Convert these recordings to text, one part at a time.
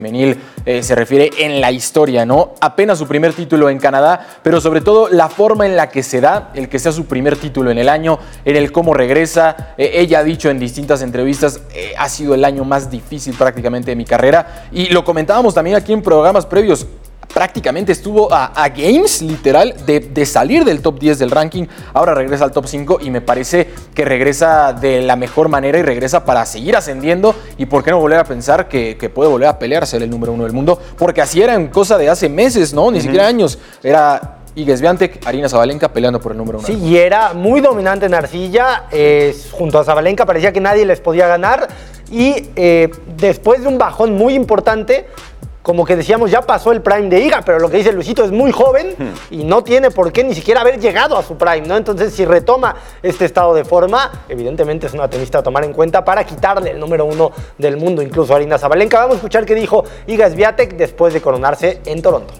femenil se refiere en la historia, ¿no? Apenas su primer título en Canadá, pero sobre todo la forma en la que se da, el que sea su primer título en el año, en el cómo regresa. Ella ha dicho en distintas entrevistas, ha sido el año más difícil prácticamente de mi carrera, y lo comentábamos también aquí en programas previos. Prácticamente estuvo a games, literal, de salir del top 10 del ranking. Ahora regresa al top 5 y me parece que regresa de la mejor manera y regresa para seguir ascendiendo. Y por qué no volver a pensar que puede volver a pelear, ser el número 1 del mundo. Porque así era en cosa de hace meses, ¿no? Ni siquiera años. Era Iga Swiatek, Aryna Sabalenka peleando por el número 1. Sí, y era muy dominante en arcilla. Junto a Sabalenka parecía que nadie les podía ganar. Y después de un bajón muy importante, como que decíamos, ya pasó el prime de Iga, pero lo que dice Luisito es muy joven y no tiene por qué ni siquiera haber llegado a su prime, ¿no? Entonces, si retoma este estado de forma, evidentemente es una tenista a tomar en cuenta para quitarle el número 1 del mundo, incluso a Aryna Sabalenka. Vamos a escuchar qué dijo Iga Swiatek después de coronarse en Toronto.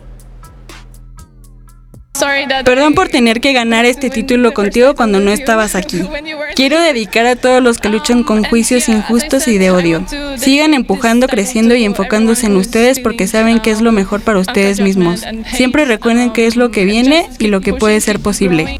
Perdón por tener que ganar este título contigo cuando no estabas aquí. Quiero dedicar a todos los que luchan con juicios injustos y de odio. Sigan empujando, creciendo y enfocándose en ustedes porque saben que es lo mejor para ustedes mismos. Siempre recuerden qué es lo que viene y lo que puede ser posible.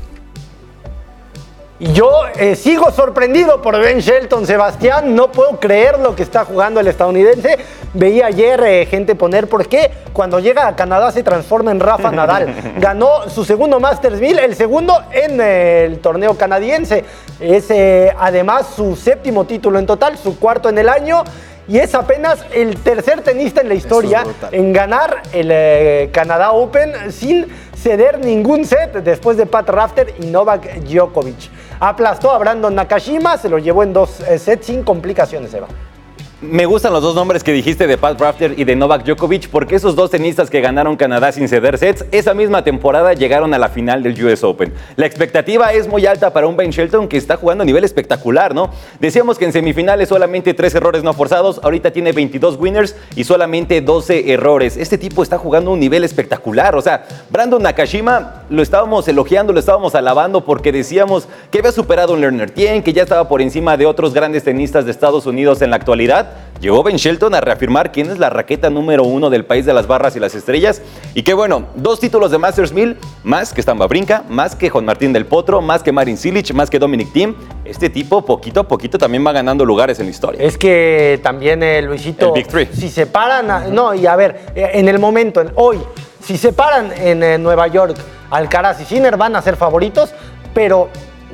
Y yo sigo sorprendido por Ben Shelton, Sebastián. No puedo creer lo que está jugando el estadounidense. Veía ayer gente poner por qué cuando llega a Canadá se transforma en Rafa Nadal. Ganó su segundo Masters 1000, el segundo en el torneo canadiense. Es además su séptimo título en total, su cuarto en el año. Y es apenas el tercer tenista en la historia en ganar el Canadá Open sin ceder ningún set después de Pat Rafter y Novak Djokovic. Aplastó a Brandon Nakashima, se lo llevó en 2 sets sin complicaciones, Eva. Me gustan los dos nombres que dijiste de Pat Rafter y de Novak Djokovic porque esos dos tenistas que ganaron Canadá sin ceder sets, esa misma temporada llegaron a la final del US Open. La expectativa es muy alta para un Ben Shelton que está jugando a nivel espectacular, ¿no? Decíamos que en semifinales solamente 3 errores no forzados, ahorita tiene 22 winners y solamente 12 errores. Este tipo está jugando a un nivel espectacular, o sea, Brandon Nakashima lo estábamos elogiando, lo estábamos alabando porque decíamos que había superado a un Lerner Tien, que ya estaba por encima de otros grandes tenistas de Estados Unidos en la actualidad. Llegó Ben Shelton a reafirmar quién es la raqueta número 1 del país de las barras y las estrellas. Y que bueno, 2 títulos de Masters 1000, más que Stan Wawrinka, más que Juan Martín del Potro, más que Marin Cilic, más que Dominic Thiem. Este tipo, poquito a poquito, también va ganando lugares en la historia. Es que también, Luisito, el Big Three. Si se paran, no, y a ver, en el momento, hoy, si se paran en Nueva York, Alcaraz y Sinner van a ser favoritos, pero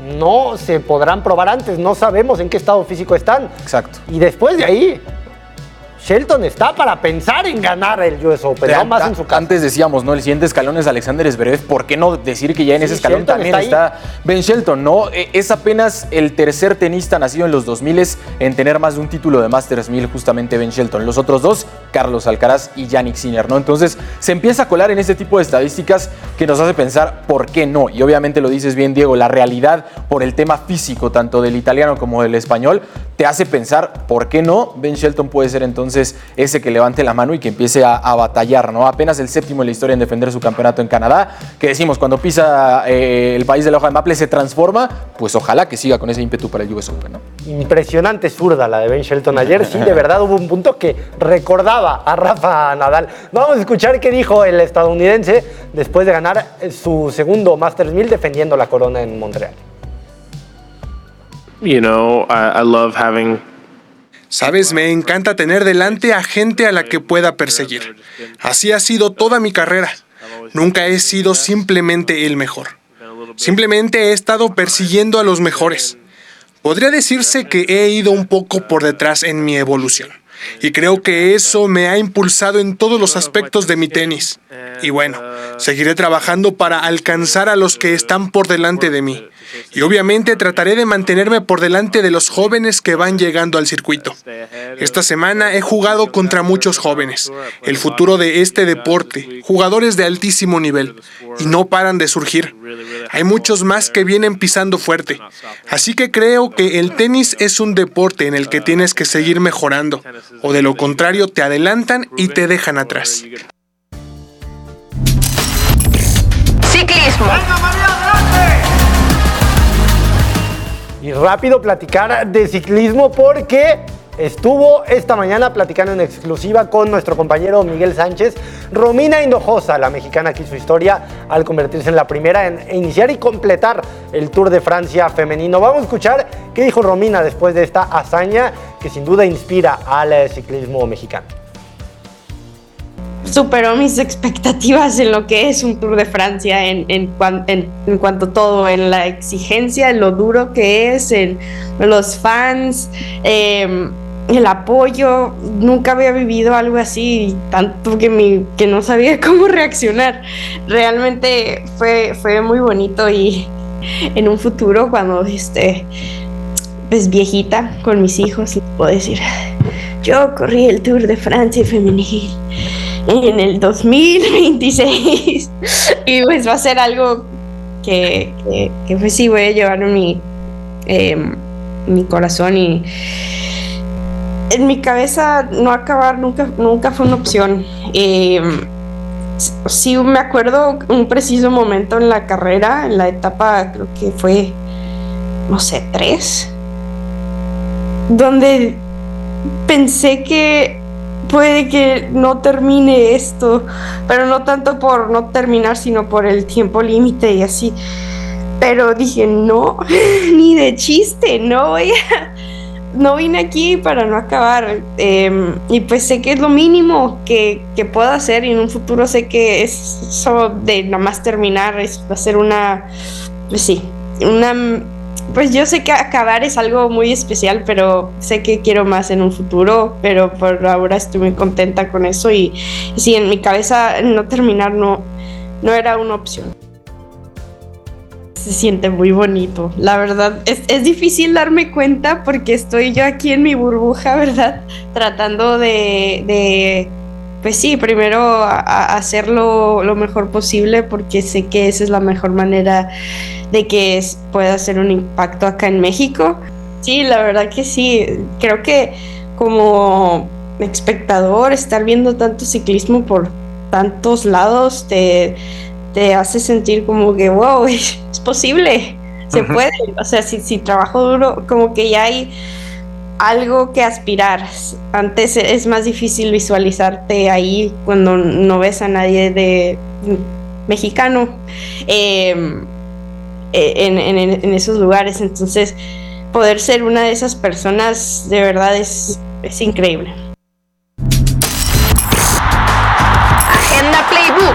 no se podrán probar antes, no sabemos en qué estado físico están. Exacto. Y después de ahí, Shelton está para pensar en ganar el US Open, no más en su casa. Antes decíamos, ¿no? El siguiente escalón es Alexander Zverev. ¿Por qué no decir que ya en ese escalón Shelton también está Ben Shelton, ¿no? Es apenas el tercer tenista nacido en los 2000 en tener más de un título de Masters 1000, justamente Ben Shelton. Los otros dos, Carlos Alcaraz y Jannik Sinner, ¿no? Entonces, se empieza a colar en este tipo de estadísticas que nos hace pensar por qué no. Y obviamente lo dices bien, Diego, la realidad por el tema físico, tanto del italiano como del español, te hace pensar por qué no. Ben Shelton puede ser entonces ese que levante la mano y que empiece a batallar, ¿no? Apenas el séptimo en la historia en defender su campeonato en Canadá, que decimos, cuando pisa el país de la hoja de maple se transforma, pues ojalá que siga con ese ímpetu para el US Open, ¿no? Impresionante zurda la de Ben Shelton ayer, sí, de verdad hubo un punto que recordaba a Rafa Nadal. Vamos a escuchar qué dijo el estadounidense después de ganar su segundo Masters 1000 defendiendo la corona en Montreal. You know, I love having... Sabes, me encanta tener delante a gente a la que pueda perseguir. Así ha sido toda mi carrera. Nunca he sido simplemente el mejor. Simplemente he estado persiguiendo a los mejores. Podría decirse que he ido un poco por detrás en mi evolución. Y creo que eso me ha impulsado en todos los aspectos de mi tenis. Y bueno, seguiré trabajando para alcanzar a los que están por delante de mí. Y obviamente trataré de mantenerme por delante de los jóvenes que van llegando al circuito. Esta semana he jugado contra muchos jóvenes, el futuro de este deporte, jugadores de altísimo nivel, y no paran de surgir. Hay muchos más que vienen pisando fuerte. Así que creo que el tenis es un deporte en el que tienes que seguir mejorando, o de lo contrario te adelantan y te dejan atrás. Ciclismo. Y rápido platicar de ciclismo porque estuvo esta mañana platicando en exclusiva con nuestro compañero Miguel Sánchez. Romina Hinojosa, la mexicana que hizo historia al convertirse en la primera en iniciar y completar el Tour de Francia femenino. Vamos a escuchar qué dijo Romina después de esta hazaña que sin duda inspira al ciclismo mexicano. Superó mis expectativas en lo que es un Tour de Francia en cuanto a todo, en la exigencia, en lo duro que es, en los fans, el apoyo. Nunca había vivido algo así, tanto que no sabía cómo reaccionar. Realmente fue muy bonito, y en un futuro, cuando pues viejita con mis hijos, puedo decir, yo corrí el Tour de Francia femenil en el 2026 y pues va a ser algo que pues sí voy a llevar en mi corazón, y en mi cabeza no acabar nunca fue una opción. Sí me acuerdo un preciso momento en la carrera, en la etapa, creo que fue, no sé, 3, donde pensé que puede que no termine esto, pero no tanto por no terminar, sino por el tiempo límite y así. Pero dije, no, ni de chiste, no vine aquí para no acabar. Y pues sé que es lo mínimo que puedo hacer, y en un futuro sé que eso de nada más terminar va a ser pues yo sé que acabar es algo muy especial, pero sé que quiero más en un futuro, pero por ahora estoy muy contenta con eso, y sí, en mi cabeza no terminar no era una opción. Se siente muy bonito, la verdad. Es difícil darme cuenta porque estoy yo aquí en mi burbuja, ¿verdad? Tratando de pues sí, primero hacerlo lo mejor posible, porque sé que esa es la mejor manera de que pueda hacer un impacto acá en México. Sí, la verdad que sí. Creo que como espectador, estar viendo tanto ciclismo por tantos lados te hace sentir como que wow, es posible, se puede. O sea, si trabajo duro, como que ya hay algo que aspirar. Antes es más difícil visualizarte ahí cuando no ves a nadie de mexicano en esos lugares. Entonces, poder ser una de esas personas de verdad es increíble. Agenda Playbook.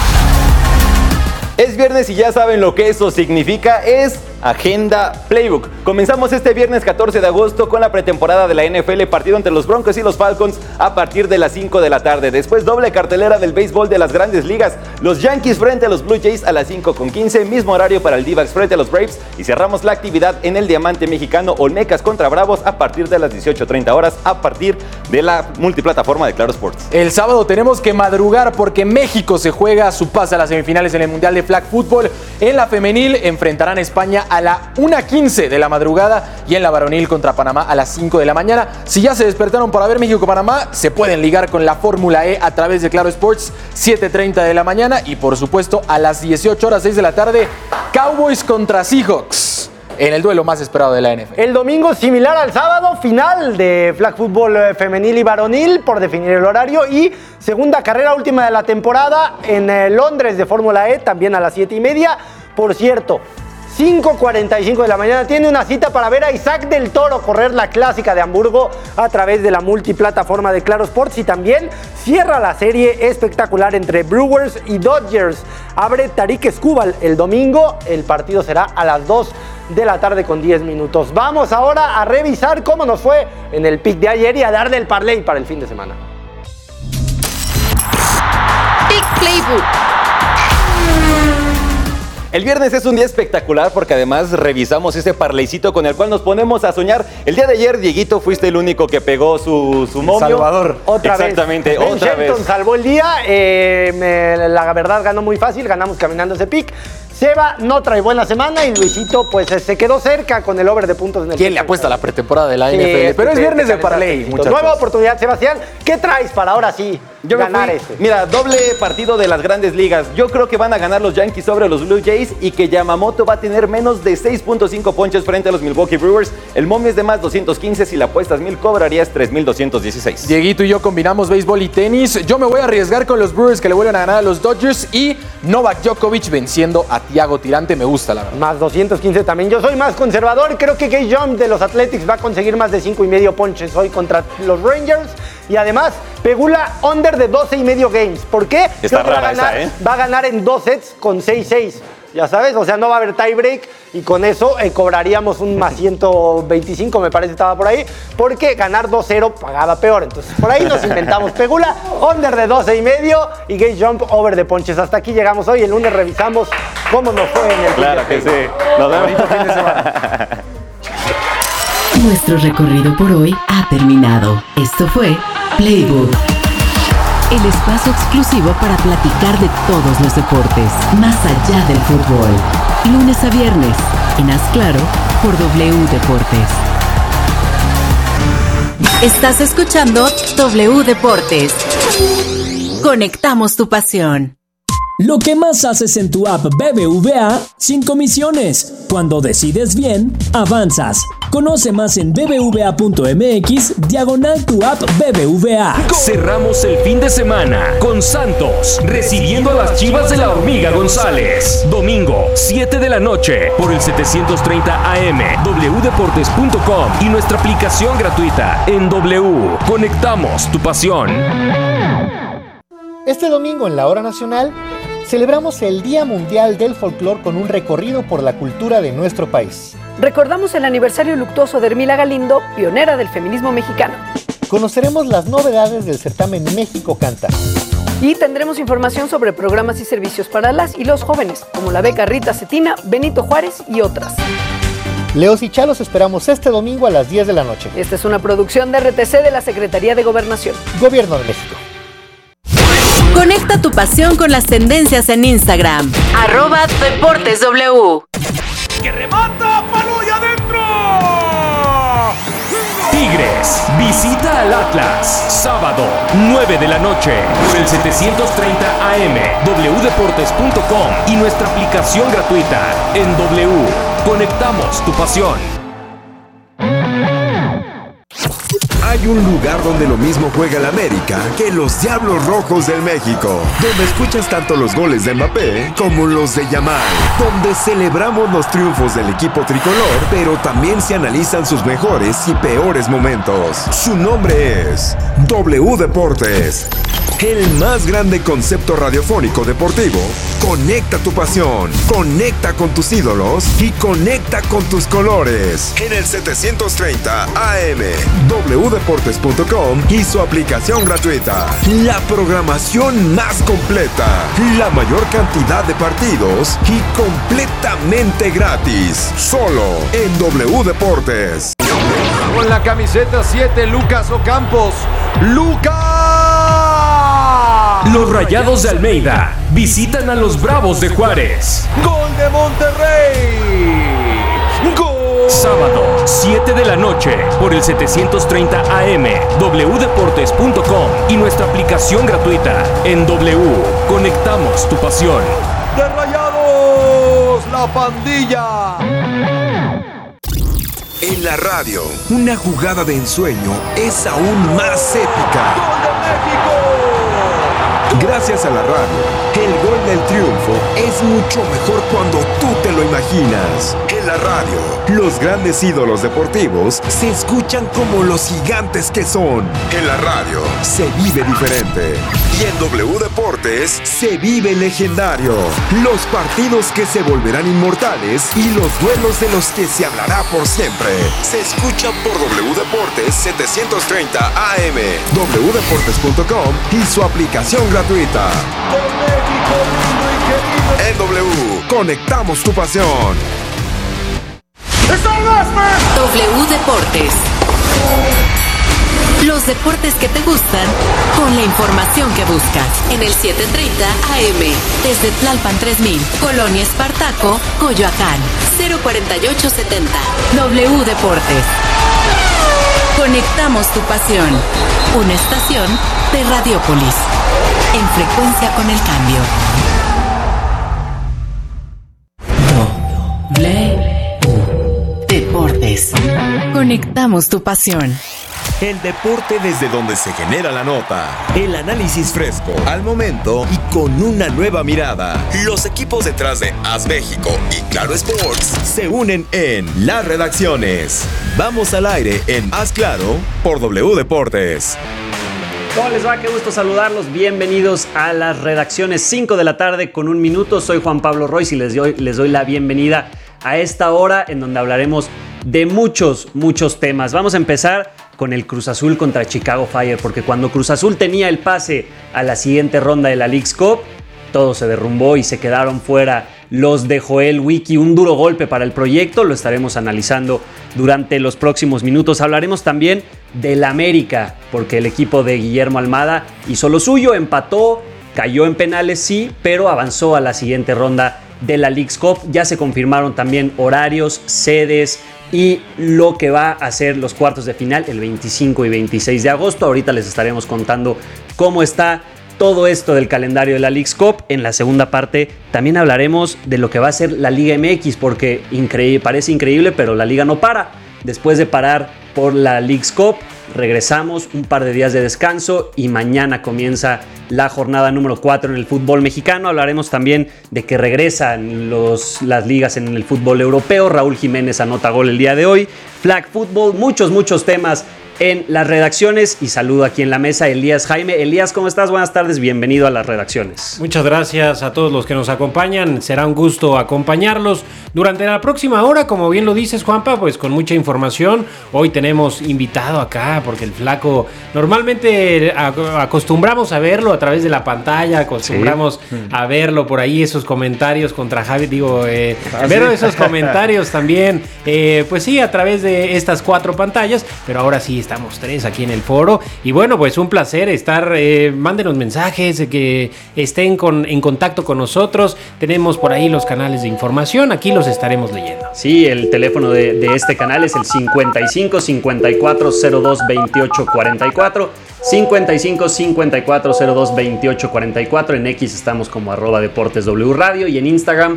Es viernes y ya saben lo que eso significa, es Agenda Playbook. Comenzamos este viernes 14 de agosto con la pretemporada de la NFL, partido entre los Broncos y los Falcons a partir de las 5 de la tarde. Después doble cartelera del béisbol de las Grandes Ligas. Los Yankees frente a los Blue Jays a las 5:15, mismo horario para el D-backs frente a los Braves, y cerramos la actividad en el Diamante Mexicano, Olmecas contra Bravos a partir de las 18:30 horas a partir de la multiplataforma de Claro Sports. El sábado tenemos que madrugar porque México se juega su pase a las semifinales en el Mundial de Flag Football. En la femenil enfrentarán a España a la 1:15 de la madrugada, y en la varonil contra Panamá a las 5 de la mañana. Si ya se despertaron para ver México-Panamá, se pueden ligar con la Fórmula E a través de Claro Sports, 7:30 de la mañana, y por supuesto a las 18 horas, 6 de la tarde, Cowboys contra Seahawks en el duelo más esperado de la NFL. El domingo, similar al sábado, final de Flag Football femenil y varonil por definir el horario, y segunda carrera última de la temporada en Londres de Fórmula E, también a las 7:30. Por cierto, 5:45 de la mañana tiene una cita para ver a Isaac del Toro correr la clásica de Hamburgo a través de la multiplataforma de Claro Sports, y también cierra la serie espectacular entre Brewers y Dodgers. Abre Tarik Skubal el domingo, el partido será a las 2 de la tarde con 10 minutos. Vamos ahora a revisar cómo nos fue en el pick de ayer y a darle el parlay para el fin de semana. Pick Playbook. El viernes es un día espectacular porque además revisamos ese parlaycito con el cual nos ponemos a soñar. El día de ayer, Dieguito, fuiste el único que pegó su momio. Salvador. Otra Exactamente, vez. otra vez. Shelton salvó el día. La verdad ganó muy fácil, ganamos caminando ese pick. Seba no trae buena semana, y Luisito pues se quedó cerca con el over de puntos en el ¿Quién le apuesta a la pretemporada de la NFL? Pero es viernes de parlay. Nueva oportunidad, Sebastián. ¿Qué traes para ahora sí ganar este. Mira, doble partido de las grandes ligas. Yo creo que van a ganar los Yankees sobre los Blue Jays y que Yamamoto va a tener menos de 6.5 ponches frente a los Milwaukee Brewers. El momio es de más 215. Si la apuestas 1,000, cobrarías 3,216. Dieguito y yo combinamos béisbol y tenis. Yo me voy a arriesgar con los Brewers que le vuelven a ganar a los Dodgers y Novak Djokovic venciendo a Thiago Tirante. Me gusta, la verdad. Más 215 también. Yo soy más conservador. Creo que Kay Jump de los Athletics va a conseguir más de 5.5 ponches hoy contra los Rangers. Y además, Pegula under de 12.5 games. ¿Por qué? Está rara esa, ¿eh? Va a ganar en 2 sets con 6-6. Ya sabes, o sea, no va a haber tiebreak y con eso cobraríamos un más 125, me parece estaba por ahí, porque ganar 2-0 pagaba peor. Entonces, por ahí nos inventamos Pegula, under de 12.5 y Gay Jump over de ponches. Hasta aquí llegamos hoy. El lunes revisamos cómo nos fue en el Claro que sí. Nos vemos. Fin de semana. Nuestro recorrido por hoy ha terminado. Esto fue Playbook, el espacio exclusivo para platicar de todos los deportes, más allá del fútbol. Lunes a viernes, en Haz Claro, por W Deportes. Estás escuchando W Deportes. Conectamos tu pasión. Lo que más haces en tu app BBVA sin comisiones. Cuando decides bien, avanzas. Conoce más en bbva.mx/tu app BBVA. Cerramos el fin de semana con Santos recibiendo a las Chivas de la Hormiga González. Domingo, 7 de la noche por el 730 AM, wdeportes.com y nuestra aplicación gratuita en W. Conectamos tu pasión. Este domingo en la Hora Nacional celebramos el Día Mundial del Folclor con un recorrido por la cultura de nuestro país. Recordamos el aniversario luctuoso de Hermila Galindo, pionera del feminismo mexicano. Conoceremos las novedades del certamen México Canta. Y tendremos información sobre programas y servicios para las y los jóvenes, como la beca Rita Cetina, Benito Juárez y otras. Leos y Chalos esperamos este domingo a las 10 de la noche. Esta es una producción de RTC de la Secretaría de Gobernación. Gobierno de México. Conecta tu pasión con las tendencias en Instagram. @DeportesW. ¡Que remata! ¡Paloya adentro! Tigres visita al Atlas. Sábado, 9 de la noche por el 730 AM, wdeportes.com y nuestra aplicación gratuita en W. Conectamos tu pasión. Hay un lugar donde lo mismo juega el América que los Diablos Rojos del México, donde escuchas tanto los goles de Mbappé como los de Yamal, donde celebramos los triunfos del equipo tricolor, pero también se analizan sus mejores y peores momentos. Su nombre es W Deportes, el más grande concepto radiofónico deportivo. Conecta tu pasión, conecta con tus ídolos y conecta con tus colores. En el 730 AM, wdeportes.com y su aplicación gratuita. La programación más completa, la mayor cantidad de partidos y completamente gratis. Solo en W Deportes. Con la camiseta 7, Lucas Ocampos. ¡Lucas! Los Rayados de Almeida visitan a los Bravos de Juárez. ¡Gol de Monterrey! ¡Gol! Sábado, 7 de la noche por el 730 AM, wdeportes.com y nuestra aplicación gratuita en W. Conectamos tu pasión. ¡De Rayados! ¡La pandilla! En la radio, una jugada de ensueño es aún más épica. ¡Gol de México! Gracias a la radio, el gol del triunfo es mucho mejor cuando tú te lo imaginas. En la radio, los grandes ídolos deportivos se escuchan como los gigantes que son. En la radio, se vive diferente. Y en W Deportes, se vive legendario. Los partidos que se volverán inmortales y los duelos de los que se hablará por siempre. Se escuchan por W Deportes 730 AM, wdeportes.com y su aplicación gratuita. En W, conectamos tu pasión. W Deportes. Los deportes que te gustan con la información que buscas. En el 730 AM, desde Tlalpan 3000, Colonia Espartaco, Coyoacán, 04870. W Deportes. Conectamos tu pasión. Una estación de Radiopolis. En frecuencia con el cambio. Deportes. Conectamos tu pasión. El deporte desde donde se genera la nota. El análisis fresco, al momento y con una nueva mirada. Los equipos detrás de AS México y Claro Sports se unen en Las Redacciones. Vamos al aire en Haz Claro por W Deportes. ¿Cómo les va? Qué gusto saludarlos. Bienvenidos a Las Redacciones, 5 de la tarde con 1 minuto. Soy Juan Pablo Royce y les doy la bienvenida a esta hora en donde hablaremos de muchos temas. Vamos a empezar con el Cruz Azul contra Chicago Fire, porque cuando Cruz Azul tenía el pase a la siguiente ronda de la Leagues Cup, todo se derrumbó y se quedaron fuera los de Joel Wiki. Un duro golpe para el proyecto, lo estaremos analizando durante los próximos minutos. Hablaremos también del América, porque el equipo de Guillermo Almada hizo lo suyo, empató, cayó en penales, sí, pero avanzó a la siguiente ronda de la Leagues Cup. Ya se confirmaron también horarios, sedes y lo que va a ser los cuartos de final el 25 y 26 de agosto. Ahorita les estaremos contando cómo está todo esto del calendario de la Leagues Cup. En la segunda parte también hablaremos de lo que va a ser la Liga MX, porque parece increíble, pero la liga no para. Después de parar por la Leagues Cup, regresamos, un par de días de descanso y mañana comienza la jornada número 4 en el fútbol mexicano. Hablaremos también de que regresan las ligas en el fútbol europeo. Raúl Jiménez anota gol el día de hoy. Flag Football, muchos temas en las redacciones. Y saludo aquí en la mesa a Elías Jaime. Elías, ¿cómo estás? Buenas tardes, bienvenido a las redacciones. Muchas gracias a todos los que nos acompañan. Será un gusto acompañarlos durante la próxima hora, como bien lo dices, Juanpa, pues con mucha información. Hoy tenemos invitado acá, porque el Flaco normalmente acostumbramos a verlo a través de la pantalla, acostumbramos a verlo por ahí, esos comentarios contra Javi, ver esos comentarios también, pues sí, a través de estas 4 pantallas, pero ahora sí estamos 3 aquí en el foro. Y bueno, pues un placer estar, mándenos mensajes, que estén en contacto con nosotros. Tenemos por ahí los canales de información, aquí los estaremos leyendo. Sí, el teléfono de este canal es el 55 54 02 28 44. 55 54 02 28 44. En X estamos como @DeportesW Radio y en Instagram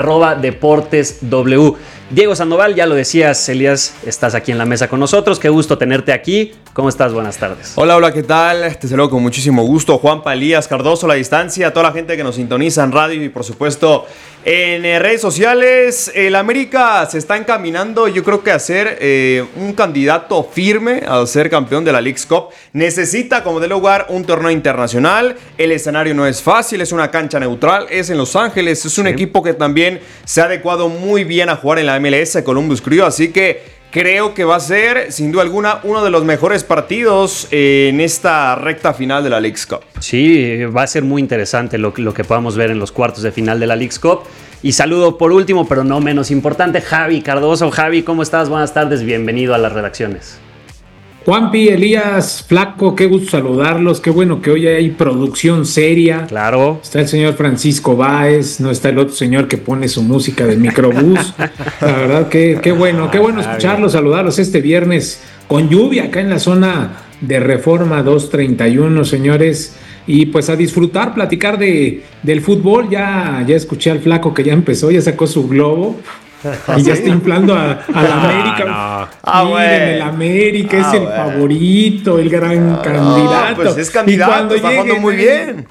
@DeportesW. Diego Sandoval, ya lo decías, Elías, estás aquí en la mesa con nosotros. Qué gusto tenerte aquí. ¿Cómo estás? Buenas tardes. Hola, ¿qué tal? Te saludo con muchísimo gusto. Juanpa, Elías, Cardoso, a la distancia, a toda la gente que nos sintoniza en radio y por supuesto en redes sociales. El América se está encaminando, yo creo que a ser un candidato firme a ser campeón de la Leagues Cup. Necesita como de lugar un torneo internacional. El escenario no es fácil, es una cancha neutral, es en Los Ángeles. Es un equipo que también se ha adecuado muy bien a jugar en la MLS, Columbus Crew, así que creo que va a ser, sin duda alguna, uno de los mejores partidos en esta recta final de la Leagues Cup. Sí, va a ser muy interesante lo que podamos ver en los cuartos de final de la Leagues Cup. Y saludo por último, pero no menos importante, Javi Cardoso. Javi, ¿cómo estás? Buenas tardes, bienvenido a las redacciones. Juanpi, Elías, Flaco, qué gusto saludarlos, qué bueno que hoy hay producción seria. Claro. Está el señor Francisco Báez, no está el otro señor que pone su música de microbús. La verdad, qué bueno escucharlos, saludarlos este viernes con lluvia acá en la zona de Reforma 231, señores. Y pues a disfrutar, platicar del fútbol. Ya escuché al Flaco que ya empezó, ya sacó su globo. Y ya está inflando a la América. Miren, el América es el favorito, el gran candidato. Pues es candidato, está jugando muy bien.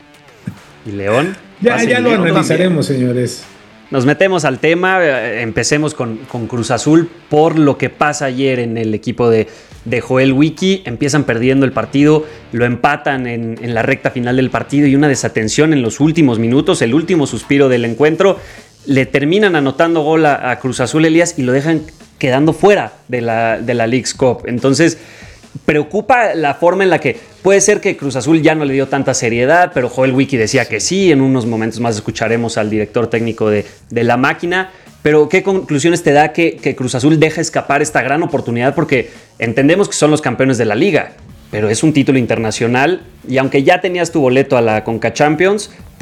¿Y León? Ya lo analizaremos, señores. Nos metemos al tema, empecemos con Cruz Azul por lo que pasa ayer en el equipo de Joel Wiki. Empiezan perdiendo el partido, lo empatan en la recta final del partido y una desatención en los últimos minutos, el último suspiro del encuentro. Le terminan anotando gol a Cruz Azul, Elías, y lo dejan quedando fuera de la Leagues Cup. Entonces, preocupa la forma en la que puede ser que Cruz Azul ya no le dio tanta seriedad, pero Joel Wiki decía que sí. En unos momentos más escucharemos al director técnico de la máquina. Pero, ¿qué conclusiones te da que Cruz Azul deja escapar esta gran oportunidad? Porque entendemos que son los campeones de la liga, pero es un título internacional y aunque ya tenías tu boleto a la Conca Champions, pues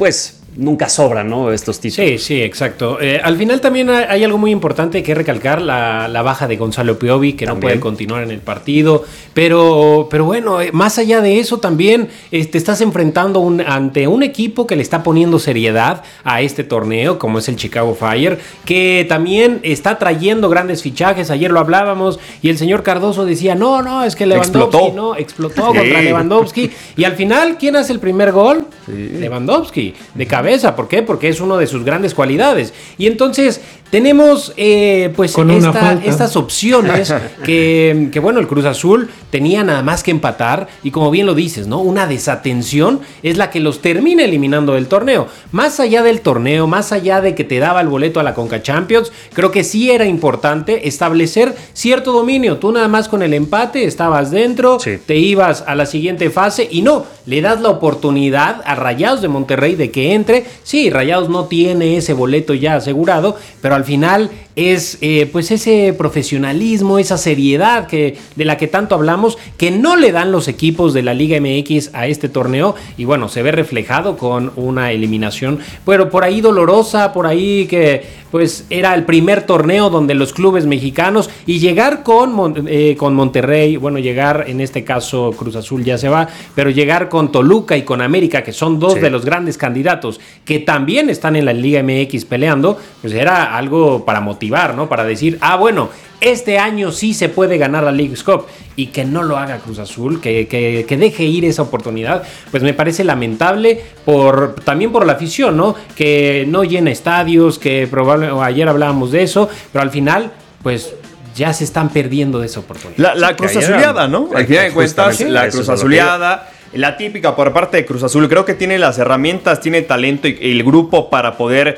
nunca sobran, ¿no? Estos títulos. Sí, exacto. Al final también hay algo muy importante que recalcar, la baja de Gonzalo Piovi, que también no puede continuar en el partido. Pero bueno, más allá de eso también te estás enfrentando ante un equipo que le está poniendo seriedad a este torneo, como es el Chicago Fire, que también está trayendo grandes fichajes. Ayer lo hablábamos y el señor Cardoso decía, no, es que Lewandowski explotó contra Lewandowski. Y al final, ¿quién hace el primer gol? Sí. Lewandowski, de cabeza. ¿Por qué? Porque es una de sus grandes cualidades. Y entonces tenemos pues estas opciones que bueno, el Cruz Azul tenía nada más que empatar, y como bien lo dices, ¿no? Una desatención es la que los termina eliminando del torneo. Más allá del torneo, más allá de que te daba el boleto a la Conca Champions, creo que sí era importante establecer cierto dominio. Tú nada más con el empate estabas dentro, te ibas a la siguiente fase y no, le das la oportunidad a Rayados de Monterrey de que entre. Sí, Rayados no tiene ese boleto ya asegurado, pero al final es pues ese profesionalismo, esa seriedad de la que tanto hablamos, que no le dan los equipos de la Liga MX a este torneo, y bueno, se ve reflejado con una eliminación, pero por ahí dolorosa, por ahí que pues era el primer torneo donde los clubes mexicanos, y llegar con Monterrey, bueno, llegar en este caso Cruz Azul ya se va, pero llegar con Toluca y con América, que son dos de los grandes candidatos que también están en la Liga MX peleando, pues era algo para motivar, ¿no? Para decir, bueno, este año sí se puede ganar la Leagues Cup, y que no lo haga Cruz Azul, que deje ir esa oportunidad, pues me parece lamentable también por la afición, ¿no? Que no llena estadios, que probablemente, ayer hablábamos de eso, pero al final, pues ya se están perdiendo de esa oportunidad. La Cruz Azuleada, ¿no? Al final de cuentas, la Cruz Azuleada, la típica por parte de Cruz Azul. Creo que tiene las herramientas, tiene talento y el grupo para poder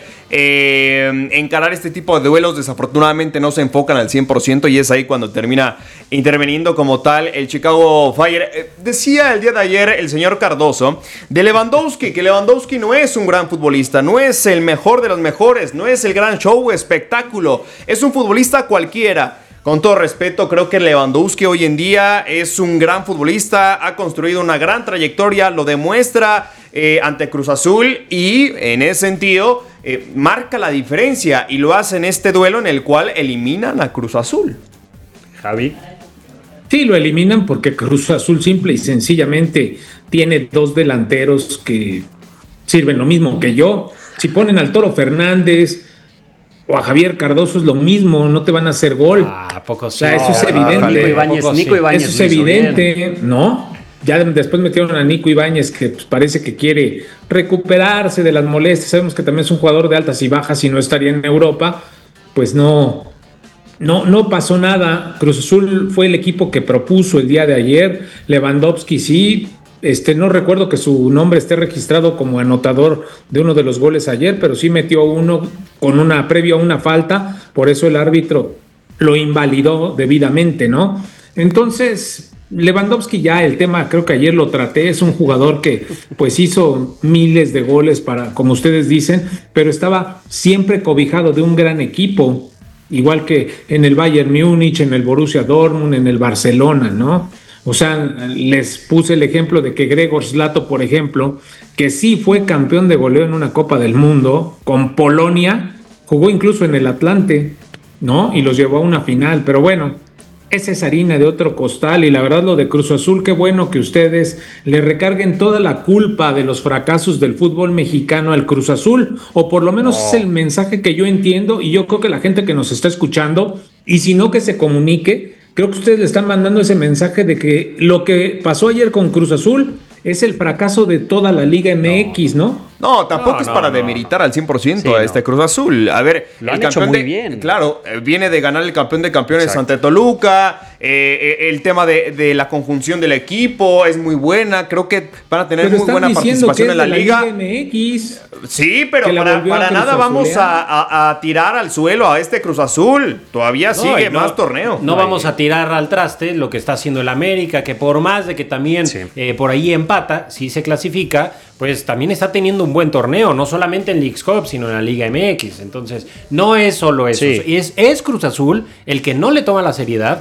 encarar este tipo de duelos. Desafortunadamente no se enfocan al 100%, y es ahí cuando termina interviniendo como tal el Chicago Fire. Decía el día de ayer el señor Cardoso de Lewandowski, que Lewandowski no es un gran futbolista, no es el mejor de los mejores, no es el gran show, espectáculo, es un futbolista cualquiera. Con todo respeto, creo que Lewandowski hoy en día es un gran futbolista, ha construido una gran trayectoria, lo demuestra ante Cruz Azul, y en ese sentido marca la diferencia, y lo hace en este duelo en el cual eliminan a Cruz Azul. Javi. Sí, lo eliminan porque Cruz Azul simple y sencillamente tiene dos delanteros que sirven lo mismo que yo. Si ponen al Toro Fernández o a Javier Cardoso es lo mismo, no te van a hacer gol. ¿A poco sí? O sea, eso es evidente. Nico Ibáñez eso es evidente, ¿no? Ya después metieron a Nico Ibáñez, que pues, parece que quiere recuperarse de las molestias. Sabemos que también es un jugador de altas y bajas y no estaría en Europa. Pues no pasó nada. Cruz Azul fue el equipo que propuso el día de ayer. Lewandowski sí. No recuerdo que su nombre esté registrado como anotador de uno de los goles ayer, pero sí metió uno previo a una falta, por eso el árbitro lo invalidó debidamente, ¿no? Entonces, Lewandowski ya el tema, creo que ayer lo traté, es un jugador que pues hizo miles de goles como ustedes dicen, pero estaba siempre cobijado de un gran equipo, igual que en el Bayern Múnich, en el Borussia Dortmund, en el Barcelona, ¿no? O sea, les puse el ejemplo de que Gregor Slato, por ejemplo, que sí fue campeón de goleo en una Copa del Mundo con Polonia, jugó incluso en el Atlante, ¿no? Y los llevó a una final, pero bueno, esa es harina de otro costal, y la verdad lo de Cruz Azul, qué bueno que ustedes le recarguen toda la culpa de los fracasos del fútbol mexicano al Cruz Azul, o por lo menos es el mensaje que yo entiendo, y yo creo que la gente que nos está escuchando, y si no que se comunique. Creo que ustedes le están mandando ese mensaje de que lo que pasó ayer con Cruz Azul es el fracaso de toda la Liga MX, ¿no? No, tampoco es para demeritar al 100% a este Cruz Azul. A ver, lo han hecho muy bien. Claro, viene de ganar el campeón de campeones ante Toluca. El tema de la conjunción del equipo es muy buena. Creo que van a tener muy buena participación en la Liga MX. Sí, pero para nada vamos a tirar al suelo a este Cruz Azul. Todavía sigue más torneo. No vamos a tirar al traste lo que está haciendo el América, que por más de que también por ahí empata, si se clasifica, pues también está teniendo un buen torneo, no solamente en Leagues Cup, sino en la Liga MX. Entonces, no es solo eso. Sí. Es Cruz Azul el que no le toma la seriedad. Exacto. Y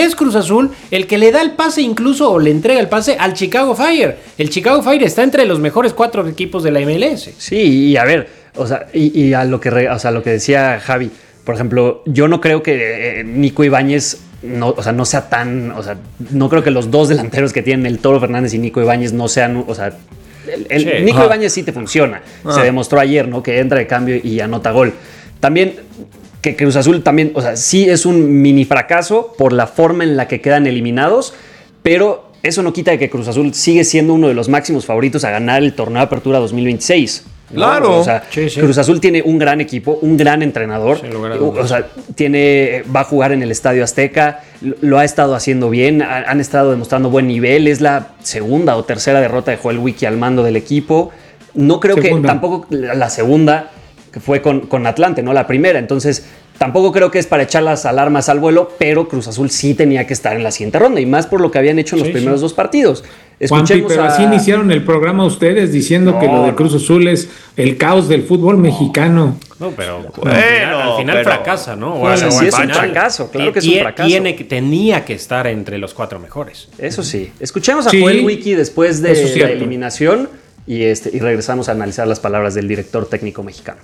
es Cruz Azul el que le da el pase incluso o le entrega el pase al Chicago Fire. El Chicago Fire está entre los mejores 4 equipos de la MLS. Sí, y a ver, o sea, y a lo que decía Javi, por ejemplo, yo no creo que Nico Ibáñez no sea tan, o sea, no creo que los dos delanteros que tienen el Toro Fernández y Nico Ibáñez no sean, o sea, Nico Ibáñez sí te funciona. Se demostró ayer, ¿no? Que entra de cambio y anota gol. También que Cruz Azul también, o sea, sí es un mini fracaso por la forma en la que quedan eliminados, pero eso no quita de que Cruz Azul sigue siendo uno de los máximos favoritos a ganar el torneo de Apertura 2026. ¿no? Claro. O sea, Cruz Azul tiene un gran equipo, un gran entrenador. O sea, va a jugar en el Estadio Azteca, lo ha estado haciendo bien, han estado demostrando buen nivel. Es la segunda o tercera derrota de Joel Wiki al mando del equipo. No creo que tampoco la segunda, que fue con Atlante, no la primera. Entonces, tampoco creo que es para echar las alarmas al vuelo, pero Cruz Azul sí tenía que estar en la siguiente ronda, y más por lo que habían hecho en los primeros 2 partidos. Juanpi, pero así iniciaron el programa ustedes diciendo que lo de Cruz Azul es el caos del fútbol mexicano. No, pero al final fracasa, ¿no? Sí, es un fracaso, claro que es un fracaso. Tenía que estar entre los 4 mejores. Eso sí. Escuchemos a Joel Wiki después de la eliminación y regresamos a analizar las palabras del director técnico mexicano.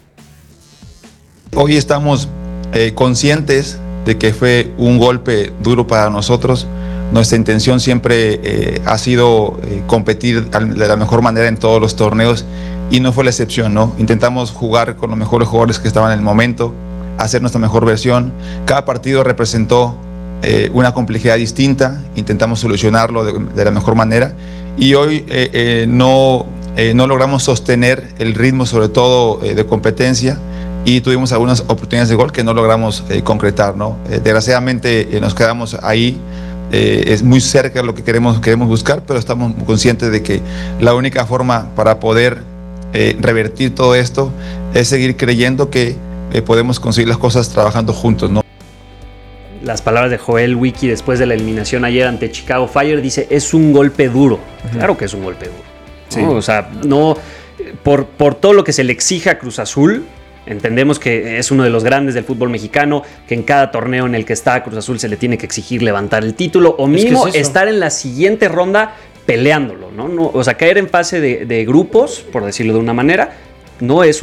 Hoy estamos conscientes de que fue un golpe duro para nosotros. Nuestra intención siempre ha sido competir de la mejor manera en todos los torneos, y no fue la excepción, ¿no? Intentamos jugar con los mejores jugadores que estaban en el momento, hacer nuestra mejor versión. Cada partido representó una complejidad distinta, intentamos solucionarlo de la mejor manera, y hoy no logramos sostener el ritmo, sobre todo de competencia, y tuvimos algunas oportunidades de gol que no logramos concretar, ¿no? Desgraciadamente nos quedamos ahí. Es muy cerca de lo que queremos buscar, pero estamos conscientes de que la única forma para poder revertir todo esto es seguir creyendo que podemos conseguir las cosas trabajando juntos, ¿no? Las palabras de Joel Wiki después de la eliminación ayer ante Chicago Fire, dice: es un golpe duro. Claro que es un golpe duro, ¿no? O sea, no por todo lo que se le exige a Cruz Azul. Entendemos que es uno de los grandes del fútbol mexicano, que en cada torneo en el que está Cruz Azul se le tiene que exigir levantar el título o mínimo estar en la siguiente ronda peleándolo, ¿no? O sea, caer en fase de grupos, por decirlo de una manera, no es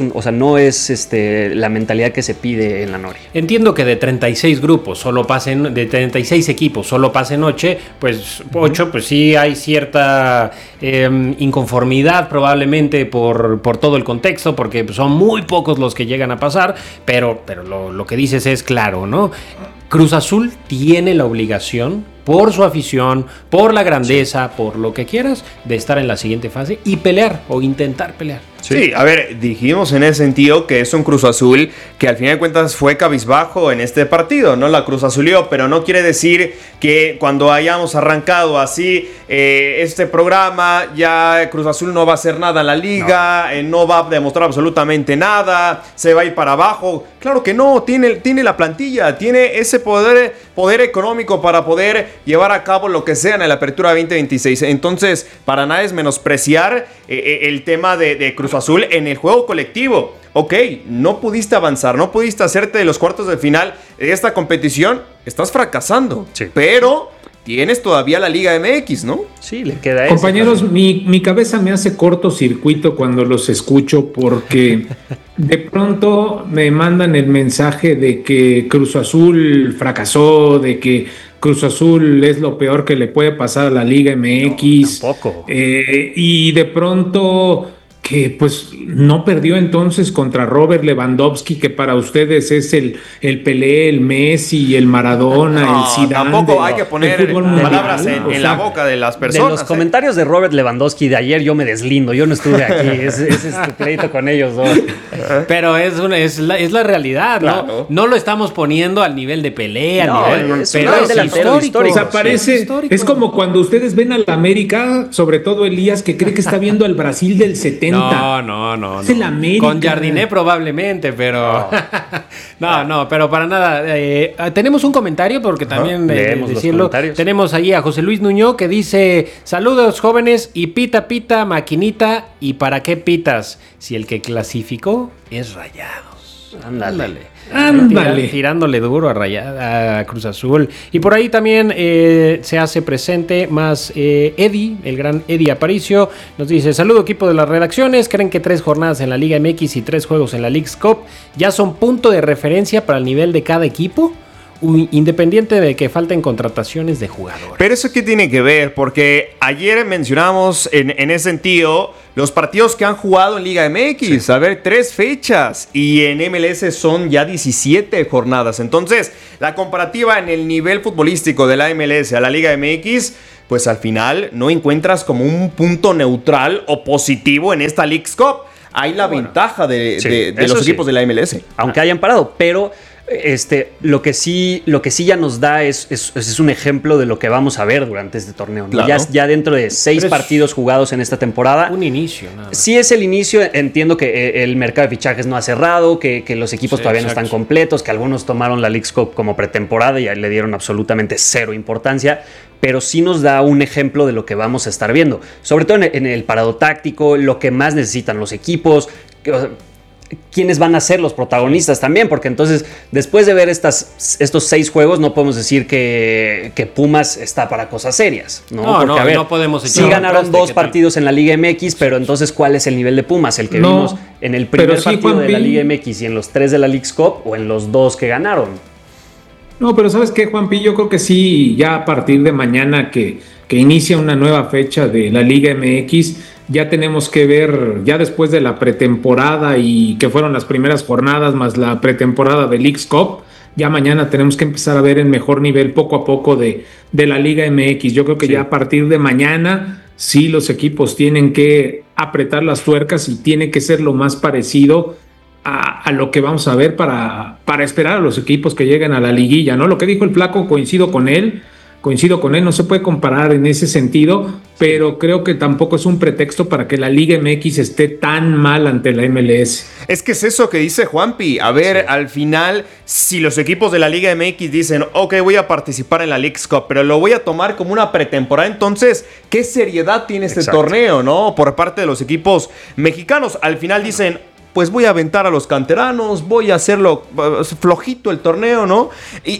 la mentalidad que se pide en la Noria. Entiendo que de 36 grupos solo pasen, de 36 equipos solo pasen 8, pues 8, pues sí hay cierta inconformidad probablemente por todo el contexto, porque son muy pocos los que llegan a pasar, pero lo que dices es claro, ¿no? Cruz Azul tiene la obligación, por su afición, por la grandeza, por lo que quieras, de estar en la siguiente fase y pelear o intentar pelear. Sí, a ver, dijimos en ese sentido que es un Cruz Azul que al final de cuentas fue cabizbajo en este partido, ¿no? La Cruz Azulió, pero no quiere decir que cuando hayamos arrancado así este programa, ya Cruz Azul no va a hacer nada en la liga, no va a demostrar absolutamente nada, se va a ir para abajo. Claro que no, tiene la plantilla, tiene ese poder económico para poder llevar a cabo lo que sea en la Apertura 2026. Entonces, para nada es menospreciar el tema de Cruz Azul en el juego colectivo. Ok, no pudiste avanzar, no pudiste hacerte de los cuartos de final de esta competición, estás fracasando. Sí. Pero tienes todavía la Liga MX, ¿no? Sí, le queda eso. Compañeros, mi cabeza me hace cortocircuito cuando los escucho, porque de pronto me mandan el mensaje de que Cruz Azul fracasó, de que Cruz Azul es lo peor que le puede pasar a la Liga MX. No, tampoco. Y de pronto que pues no perdió entonces contra Robert Lewandowski, que para ustedes es el Pelé, el Messi, el Maradona, el Zidane. Tampoco hay que poner palabras en la boca de las personas. De los comentarios de Robert Lewandowski de ayer yo me deslindo, yo no estuve aquí, ese es tu pleito con ellos dos. Pero es la realidad, ¿no? Claro. No lo estamos poniendo al nivel de Pelé, pero es histórico. O sea, parece, es como cuando ustedes ven al América, sobre todo Elías, que cree que está viendo al Brasil del 70. No. Es el América. Con Jardiné probablemente, pero no, pero para nada. Tenemos un comentario porque también decirlo. Tenemos ahí a José Luis Nuño que dice: saludos jóvenes y pita, maquinita, ¿y para qué pitas? Si el que clasificó es Rayados. Ándale. Ándale. Tirándole duro a Cruz Azul. Y por ahí también se hace presente más Eddie, el gran Eddie Aparicio. Nos dice: saludo equipo de las redacciones. ¿Creen que 3 jornadas en la Liga MX y 3 juegos en la Leagues Cup ya son punto de referencia para el nivel de cada equipo? Independiente de que falten contrataciones de jugadores. Pero eso qué tiene que ver, porque ayer mencionamos en ese sentido los partidos que han jugado en Liga MX. Sí. A ver, 3 fechas y en MLS son ya 17 jornadas. Entonces, la comparativa en el nivel futbolístico de la MLS a la Liga MX, pues al final no encuentras como un punto neutral o positivo en esta Leagues Cup. Hay la ventaja de los equipos de la MLS. Aunque hayan parado, pero lo que sí ya nos da es un ejemplo de lo que vamos a ver durante este torneo, ¿no? Claro. Ya dentro de 6 partidos jugados en esta temporada. Un inicio, nada más. Sí es el inicio. Entiendo que el mercado de fichajes no ha cerrado, que los equipos todavía no están completos, que algunos tomaron la Leagues Cup como pretemporada y le dieron absolutamente 0 importancia. Pero sí nos da un ejemplo de lo que vamos a estar viendo. Sobre todo en el parado táctico, lo que más necesitan los equipos, quiénes van a ser los protagonistas también, porque entonces después de ver estos 6 juegos no podemos decir que Pumas está para cosas serias, ¿no? Porque, a ver, no podemos echar. Sí ganaron 2 partidos en la Liga MX, pero entonces ¿cuál es el nivel de Pumas? ¿El que vimos en el primer partido de la Liga MX y en los 3 de la Leagues Cup o en los 2 que ganaron? No, pero ¿sabes qué, Juanpi? Yo creo que sí, ya a partir de mañana que inicia una nueva fecha de la Liga MX, ya tenemos que ver, ya después de la pretemporada y que fueron las primeras jornadas más la pretemporada de Leagues Cup, ya mañana tenemos que empezar a ver el mejor nivel poco a poco de la Liga MX. Yo creo que ya a partir de mañana sí los equipos tienen que apretar las tuercas y tiene que ser lo más parecido a lo que vamos a ver para esperar a los equipos que lleguen a la liguilla, ¿no? Lo que dijo el Flaco, coincido con él, no se puede comparar en ese sentido, pero creo que tampoco es un pretexto para que la Liga MX esté tan mal ante la MLS. Es que es eso que dice Juanpi. A ver, al final, si los equipos de la Liga MX dicen, ok, voy a participar en la Leagues Cup, pero lo voy a tomar como una pretemporada, entonces, ¿qué seriedad tiene este torneo, no? Por parte de los equipos mexicanos. Al final dicen, pues voy a aventar a los canteranos, voy a hacerlo flojito el torneo, ¿no?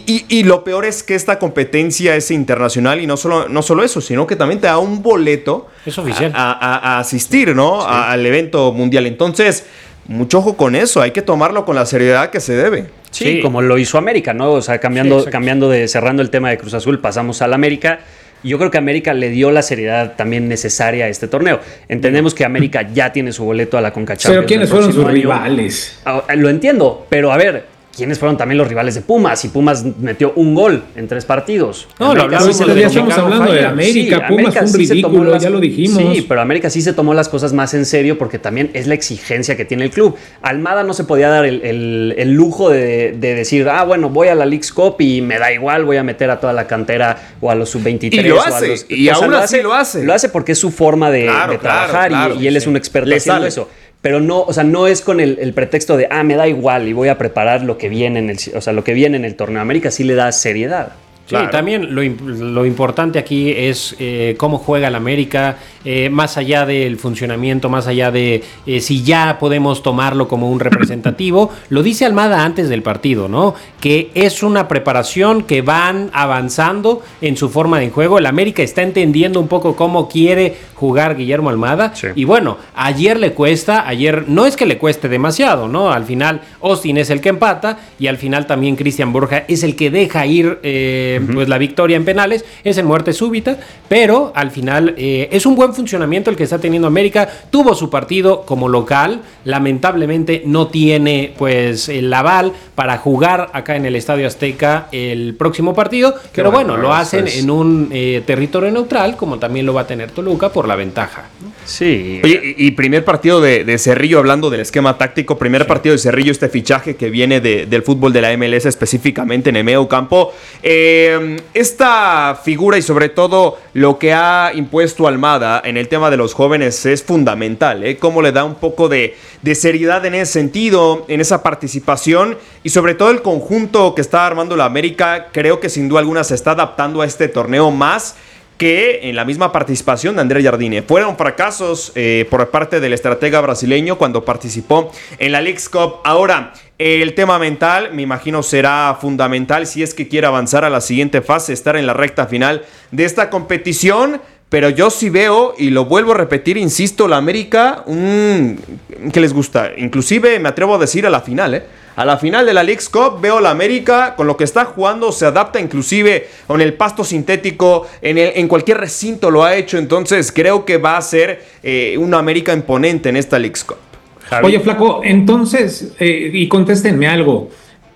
Y lo peor es que esta competencia es internacional y no solo eso, sino que también te da un boleto es oficial. A asistir, ¿no? Sí. Al evento mundial. Entonces, mucho ojo con eso, hay que tomarlo con la seriedad que se debe. Sí, como lo hizo América, ¿no? O sea, cerrando el tema de Cruz Azul, pasamos al América. Yo creo que América le dio la seriedad también necesaria a este torneo. Entendemos que América ya tiene su boleto a la Conca Champions. Pero ¿quiénes fueron sus rivales? Lo entiendo, pero a ver, ¿quiénes fueron también los rivales de Pumas? Y Pumas metió un gol en 3 partidos. No, ya estamos hablando de América. Sí, Pumas fue un ridículo, ya lo dijimos. Sí, pero América sí se tomó las cosas más en serio porque también es la exigencia que tiene el club. Almada no se podía dar el lujo de decir, bueno, voy a la Leagues Cup y me da igual, voy a meter a toda la cantera o a los sub-23. Y lo hace, y aún así lo hace. Lo hace porque es su forma de trabajar y él es un experto haciendo eso. Pero no, o sea, no es con el pretexto de me da igual y voy a preparar lo que viene en el torneo. América sí le da seriedad. Sí, también lo importante aquí es cómo juega el América, más allá del funcionamiento, más allá de si ya podemos tomarlo como un representativo. Lo dice Almada antes del partido, ¿no? Que es una preparación que van avanzando en su forma de juego. El América está entendiendo un poco cómo quiere jugar Guillermo Almada. Sí. Y bueno, ayer no es que le cueste demasiado, ¿no? Al final Austin es el que empata y al final también Cristian Borja es el que deja ir pues la victoria en penales, es en muerte súbita, pero al final es un buen funcionamiento el que está teniendo América. Tuvo su partido como local, lamentablemente no tiene pues el aval para jugar acá en el Estadio Azteca el próximo partido, pero bueno, lo hacen en un territorio neutral, como también lo va a tener Toluca por la ventaja, ¿no? Sí. Oye, y primer partido de Cerrillo, hablando del esquema táctico, partido de Cerrillo, este fichaje que viene del fútbol de la MLS, específicamente en el medio campo. Esta figura y sobre todo lo que ha impuesto Almada en el tema de los jóvenes es fundamental, cómo le da un poco de seriedad en ese sentido, en esa participación y sobre todo el conjunto que está armando la América, creo que sin duda alguna se está adaptando a este torneo más que en la misma participación de André Jardine. Fueron fracasos por parte del estratega brasileño cuando participó en la Leagues Cup. Ahora, el tema mental, me imagino, será fundamental si es que quiere avanzar a la siguiente fase, estar en la recta final de esta competición. Pero yo sí veo, y lo vuelvo a repetir, insisto, la América, ¿qué les gusta? Inclusive me atrevo a decir a la final, A la final de la Leagues Cup veo la América con lo que está jugando, se adapta inclusive con el pasto sintético, en cualquier recinto lo ha hecho, entonces creo que va a ser una América imponente en esta Leagues Cup. Javi. Oye, Flaco, entonces, y contéstenme algo,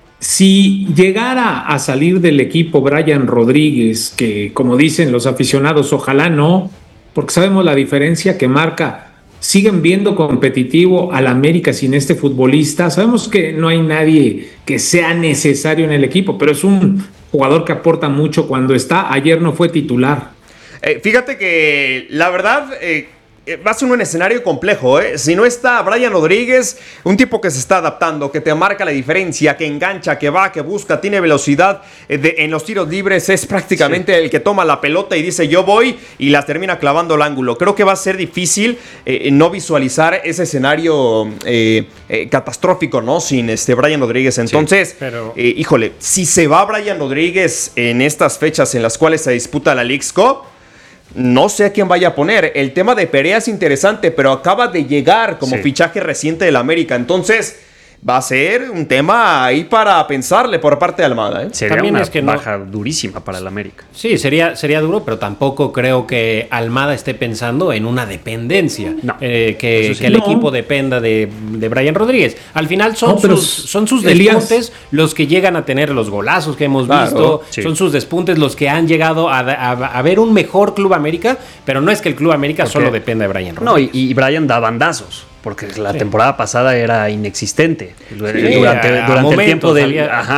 si llegara a salir del equipo Brian Rodríguez, que como dicen los aficionados, ojalá no, porque sabemos la diferencia que marca. ¿Siguen viendo competitivo al América sin este futbolista? Sabemos que no hay nadie que sea necesario en el equipo, pero es un jugador que aporta mucho cuando está. Ayer no fue titular. Fíjate que la verdad va a ser un escenario complejo. Si no está Brian Rodríguez, un tipo que se está adaptando, que te marca la diferencia, que engancha, que va, que busca, tiene velocidad en los tiros libres, es prácticamente el que toma la pelota y dice yo voy y las termina clavando al ángulo. Creo que va a ser difícil no visualizar ese escenario catastrófico, ¿no? Sin Brian Rodríguez. Entonces, híjole, si se va Brian Rodríguez en estas fechas en las cuales se disputa la Leagues Cup, no sé a quién vaya a poner. El tema de Perea es interesante, pero acaba de llegar como fichaje reciente del América. Entonces, va a ser un tema ahí para pensarle por parte de Almada. Sería también una baja durísima para el América. Sí, sería duro, pero tampoco creo que Almada esté pensando en una dependencia. No. Que el equipo dependa de Brian Rodríguez. Al final son sus despuntes los que llegan a tener los golazos que hemos visto. Son sus despuntes los que han llegado a ver un mejor Club América, pero no es que el Club América solo dependa de Brian Rodríguez. No, y Brian da bandazos. Porque la temporada pasada era inexistente. Durante el tiempo del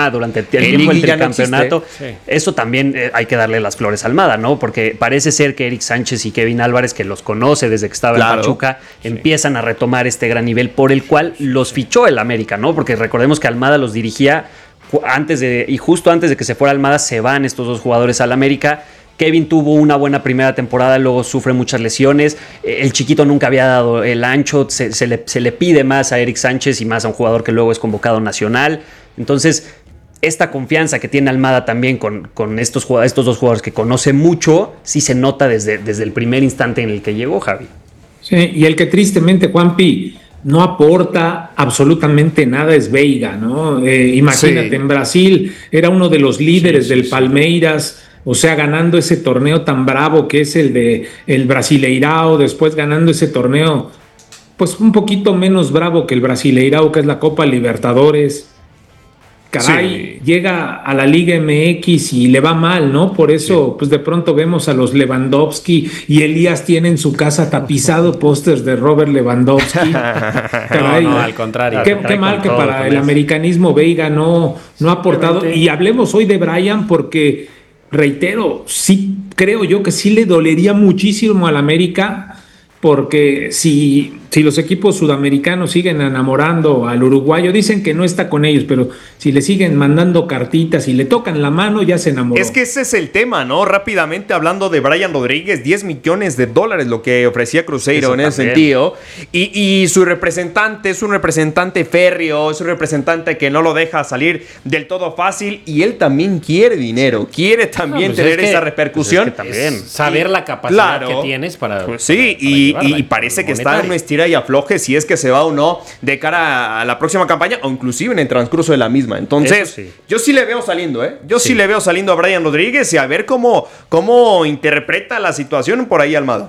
campeonato. Eso también hay que darle las flores a Almada, ¿no? Porque parece ser que Eric Sánchez y Kevin Álvarez, que los conoce desde que estaba en Pachuca, empiezan a retomar este gran nivel por el cual los fichó el América, ¿no? Porque recordemos que Almada los dirigía justo antes de que se fuera Almada, se van estos dos jugadores al América. Kevin tuvo una buena primera temporada, luego sufre muchas lesiones. El chiquito nunca había dado el ancho, se le pide más a Eric Sánchez y más a un jugador que luego es convocado nacional. Entonces, esta confianza que tiene Almada también con estos dos jugadores que conoce mucho, sí se nota desde el primer instante en el que llegó, Javi. Sí, y el que tristemente, Juanpi, no aporta absolutamente nada es Veiga, ¿no? Imagínate, en Brasil era uno de los líderes del Palmeiras. O sea, ganando ese torneo tan bravo que es el Brasileirao, después ganando ese torneo, pues un poquito menos bravo que el Brasileirao, que es la Copa Libertadores. Caray, llega a la Liga MX y le va mal, ¿no? Por eso, pues de pronto vemos a los Lewandowski y Elías tiene en su casa tapizado pósters de Robert Lewandowski. Caray, no, al contrario. Qué mal que para el americanismo Veiga no ha aportado. Y hablemos hoy de Brian porque... Reitero, sí creo yo que sí le dolería muchísimo al América, porque si los equipos sudamericanos siguen enamorando al uruguayo, dicen que no está con ellos, pero si le siguen mandando cartitas y le tocan la mano, ya se enamoró. Es que ese es el tema, ¿no? Rápidamente hablando de Brian Rodríguez, $10 millones lo que ofrecía Cruzeiro en ese sentido. Y su representante es un representante férreo, es un representante que no lo deja salir del todo fácil y él también quiere dinero, quiere también tener esa repercusión. También saber la capacidad que tienes para... y parece que está en una estira y afloje si es que se va o no de cara a la próxima campaña o inclusive en el transcurso de la misma. Entonces, yo sí le veo saliendo, Yo sí le veo saliendo a Brian Rodríguez y a ver cómo interpreta la situación por ahí Almada.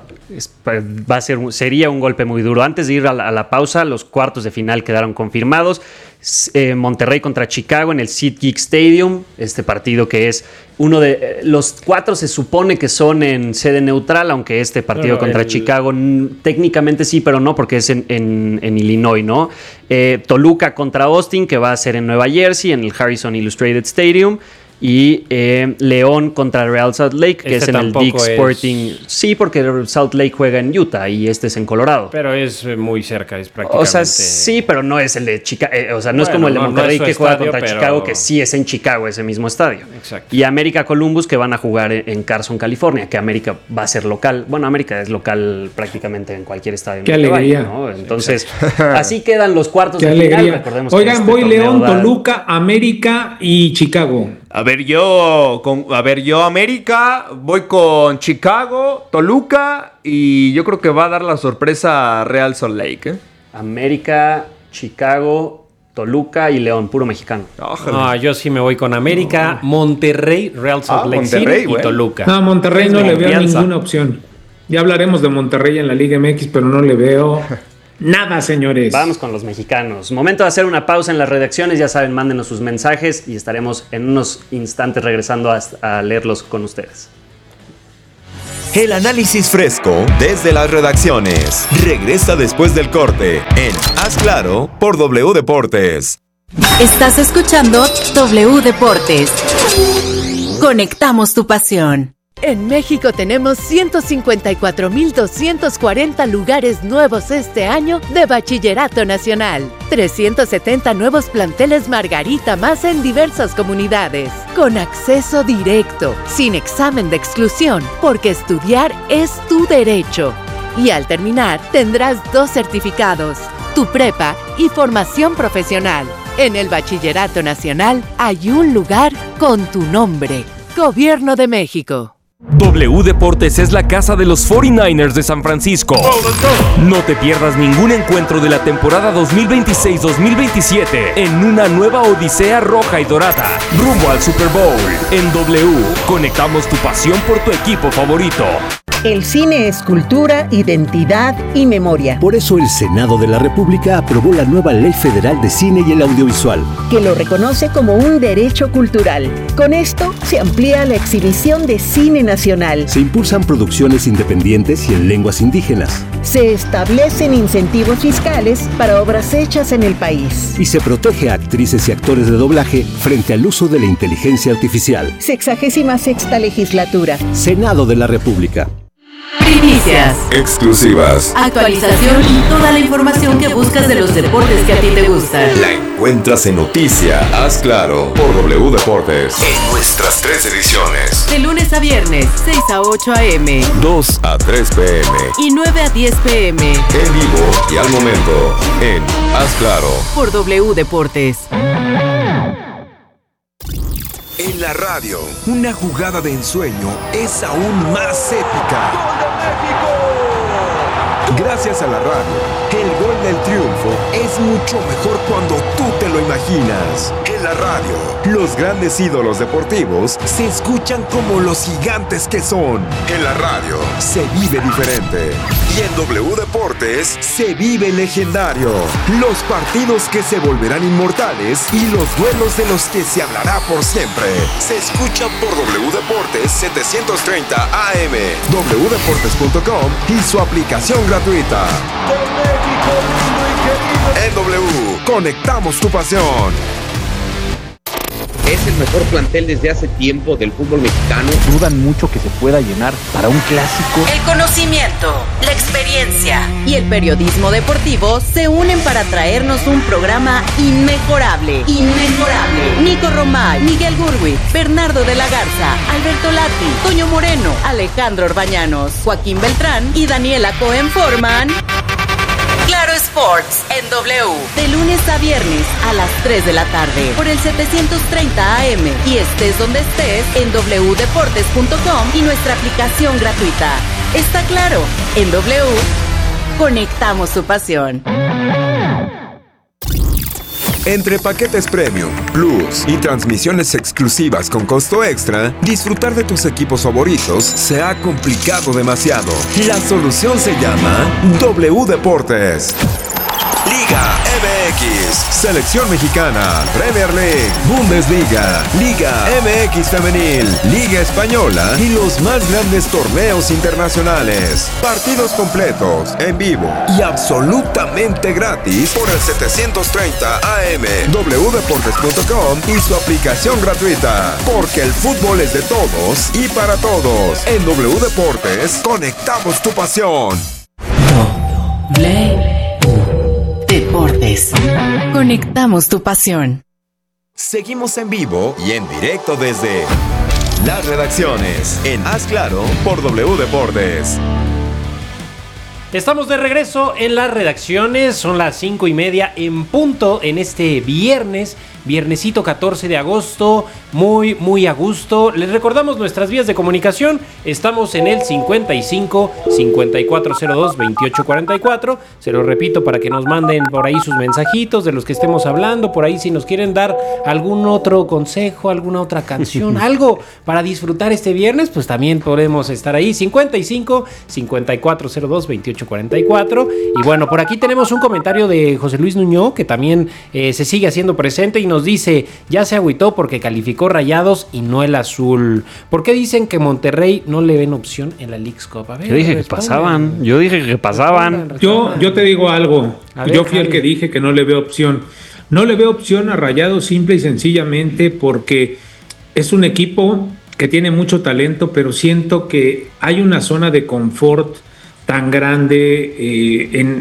Sería un golpe muy duro. Antes de ir a la pausa, los cuartos de final quedaron confirmados. Monterrey contra Chicago en el SeatGeek Stadium, este partido que es uno de los 4 se supone que son en sede neutral, aunque este partido contra Chicago técnicamente sí, pero no, porque es en Illinois, ¿no? Toluca contra Austin, que va a ser en Nueva Jersey, en el Harrison Illustrated Stadium. Y León contra Real Salt Lake, que es en el Dick Sporting. Sí, porque Salt Lake juega en Utah y este es en Colorado. Pero es muy cerca, es prácticamente... O sea, sí, pero no es el de Chicago. O sea, no es como el de Monterrey que juega contra Chicago, que sí es en Chicago, ese mismo estadio. Exacto. Y América Columbus, que van a jugar en Carson, California, que América va a ser local. Bueno, América es local prácticamente en cualquier estadio. ¡Qué alegría! Vaya, ¿no? Entonces, así quedan los cuartos de final. Recordemos. Oigan, voy León, Toluca, América y Chicago. A ver, yo América, voy con Chicago, Toluca y yo creo que va a dar la sorpresa a Real Salt Lake. América, Chicago, Toluca y León, puro mexicano. No, yo sí me voy con América, Monterrey, Real Salt Lake City y Toluca. No, Monterrey no le veo ninguna opción. Ya hablaremos de Monterrey en la Liga MX, pero no le veo nada, señores. Vamos con los mexicanos. Momento de hacer una pausa en las redacciones. Ya saben, mándenos sus mensajes y estaremos en unos instantes regresando a leerlos con ustedes. El análisis fresco desde las redacciones regresa después del corte en Haz Claro por W Deportes. Estás escuchando W Deportes. Conectamos tu pasión. En México tenemos 154,240 lugares nuevos este año de Bachillerato Nacional. 370 nuevos planteles Margarita más en diversas comunidades. Con acceso directo, sin examen de exclusión, porque estudiar es tu derecho. Y al terminar, tendrás 2 certificados, tu prepa y formación profesional. En el Bachillerato Nacional hay un lugar con tu nombre. Gobierno de México. W Deportes es la casa de los 49ers de San Francisco. No te pierdas ningún encuentro de la temporada 2026-2027 en una nueva odisea roja y dorada, rumbo al Super Bowl. En W, conectamos tu pasión por tu equipo favorito. El cine es cultura, identidad y memoria. Por eso el Senado de la República aprobó la nueva Ley Federal de Cine y el Audiovisual, que lo reconoce como un derecho cultural. Con esto se amplía la exhibición de cine nacional. Se impulsan producciones independientes y en lenguas indígenas. Se establecen incentivos fiscales para obras hechas en el país. Y se protege a actrices y actores de doblaje frente al uso de la inteligencia artificial. 66ª legislatura. Senado de la República. Primicias, exclusivas, actualización y toda la información que buscas de los deportes que a ti te gustan. La encuentras en Noticia Haz Claro por W Deportes en nuestras 3 ediciones. De lunes a viernes, 6 a 8 a.m., 2 a 3 p.m. y 9 a 10 p.m. En vivo y al momento en Haz Claro por W Deportes. En la radio, una jugada de ensueño es aún más épica. ¡Gol de México! Gracias a la radio, el gol del triunfo es mucho mejor cuando tú te lo imaginas. En la radio, los grandes ídolos deportivos se escuchan como los gigantes que son. En la radio, se vive diferente. Y en W Deportes, se vive legendario. Los partidos que se volverán inmortales y los duelos de los que se hablará por siempre. Se escucha por W Deportes 730 AM, wdeportes.com y su aplicación gratuita. En W, conectamos tu pasión. Es el mejor plantel desde hace tiempo del fútbol mexicano. Dudan mucho que se pueda llenar para un clásico. El conocimiento, la experiencia y el periodismo deportivo se unen para traernos un programa inmejorable. Inmejorable. Nico Romay, Miguel Gurwitz, Bernardo de la Garza, Alberto Lati, Toño Moreno, Alejandro Orbañanos, Joaquín Beltrán y Daniela Cohen forman Claro Sports en W, de lunes a viernes a las 3 de la tarde por el 730 AM y estés donde estés en wdeportes.com y nuestra aplicación gratuita. Está claro, en W conectamos tu pasión. Entre paquetes Premium, Plus y transmisiones exclusivas con costo extra, disfrutar de tus equipos favoritos se ha complicado demasiado. La solución se llama W Deportes. Liga MX, Selección Mexicana, Premier League, Bundesliga, Liga MX Femenil, Liga Española y los más grandes torneos internacionales. Partidos completos, en vivo y absolutamente gratis por el 730 AM, wdeportes.com y su aplicación gratuita. Porque el fútbol es de todos y para todos. En W Deportes, conectamos tu pasión. Deportes. Conectamos tu pasión. Seguimos en vivo y en directo desde las redacciones en Haz Claro por W Deportes. Estamos de regreso en las redacciones, son las 5:30 en punto en este viernesito 14 de agosto, muy a gusto. Les recordamos nuestras vías de comunicación, estamos en el 55 5402 2844, se lo repito para que nos manden por ahí sus mensajitos de los que estemos hablando, por ahí si nos quieren dar algún otro consejo, alguna otra canción, algo para disfrutar este viernes, pues también podemos estar ahí, 55 5402 2844. Y bueno, por aquí tenemos un comentario de José Luis Nuño, que también se sigue haciendo presente y nos dice, ya se agüitó porque calificó Rayados y no el azul. ¿Por qué dicen que Monterrey no le ven opción en la Leagues Cup? A ver, yo dije que pasaban. Yo te digo algo. Yo fui el que dije que no le veo opción. No le veo opción a Rayados simple y sencillamente porque es un equipo que tiene mucho talento, pero siento que hay una zona de confort tan grande,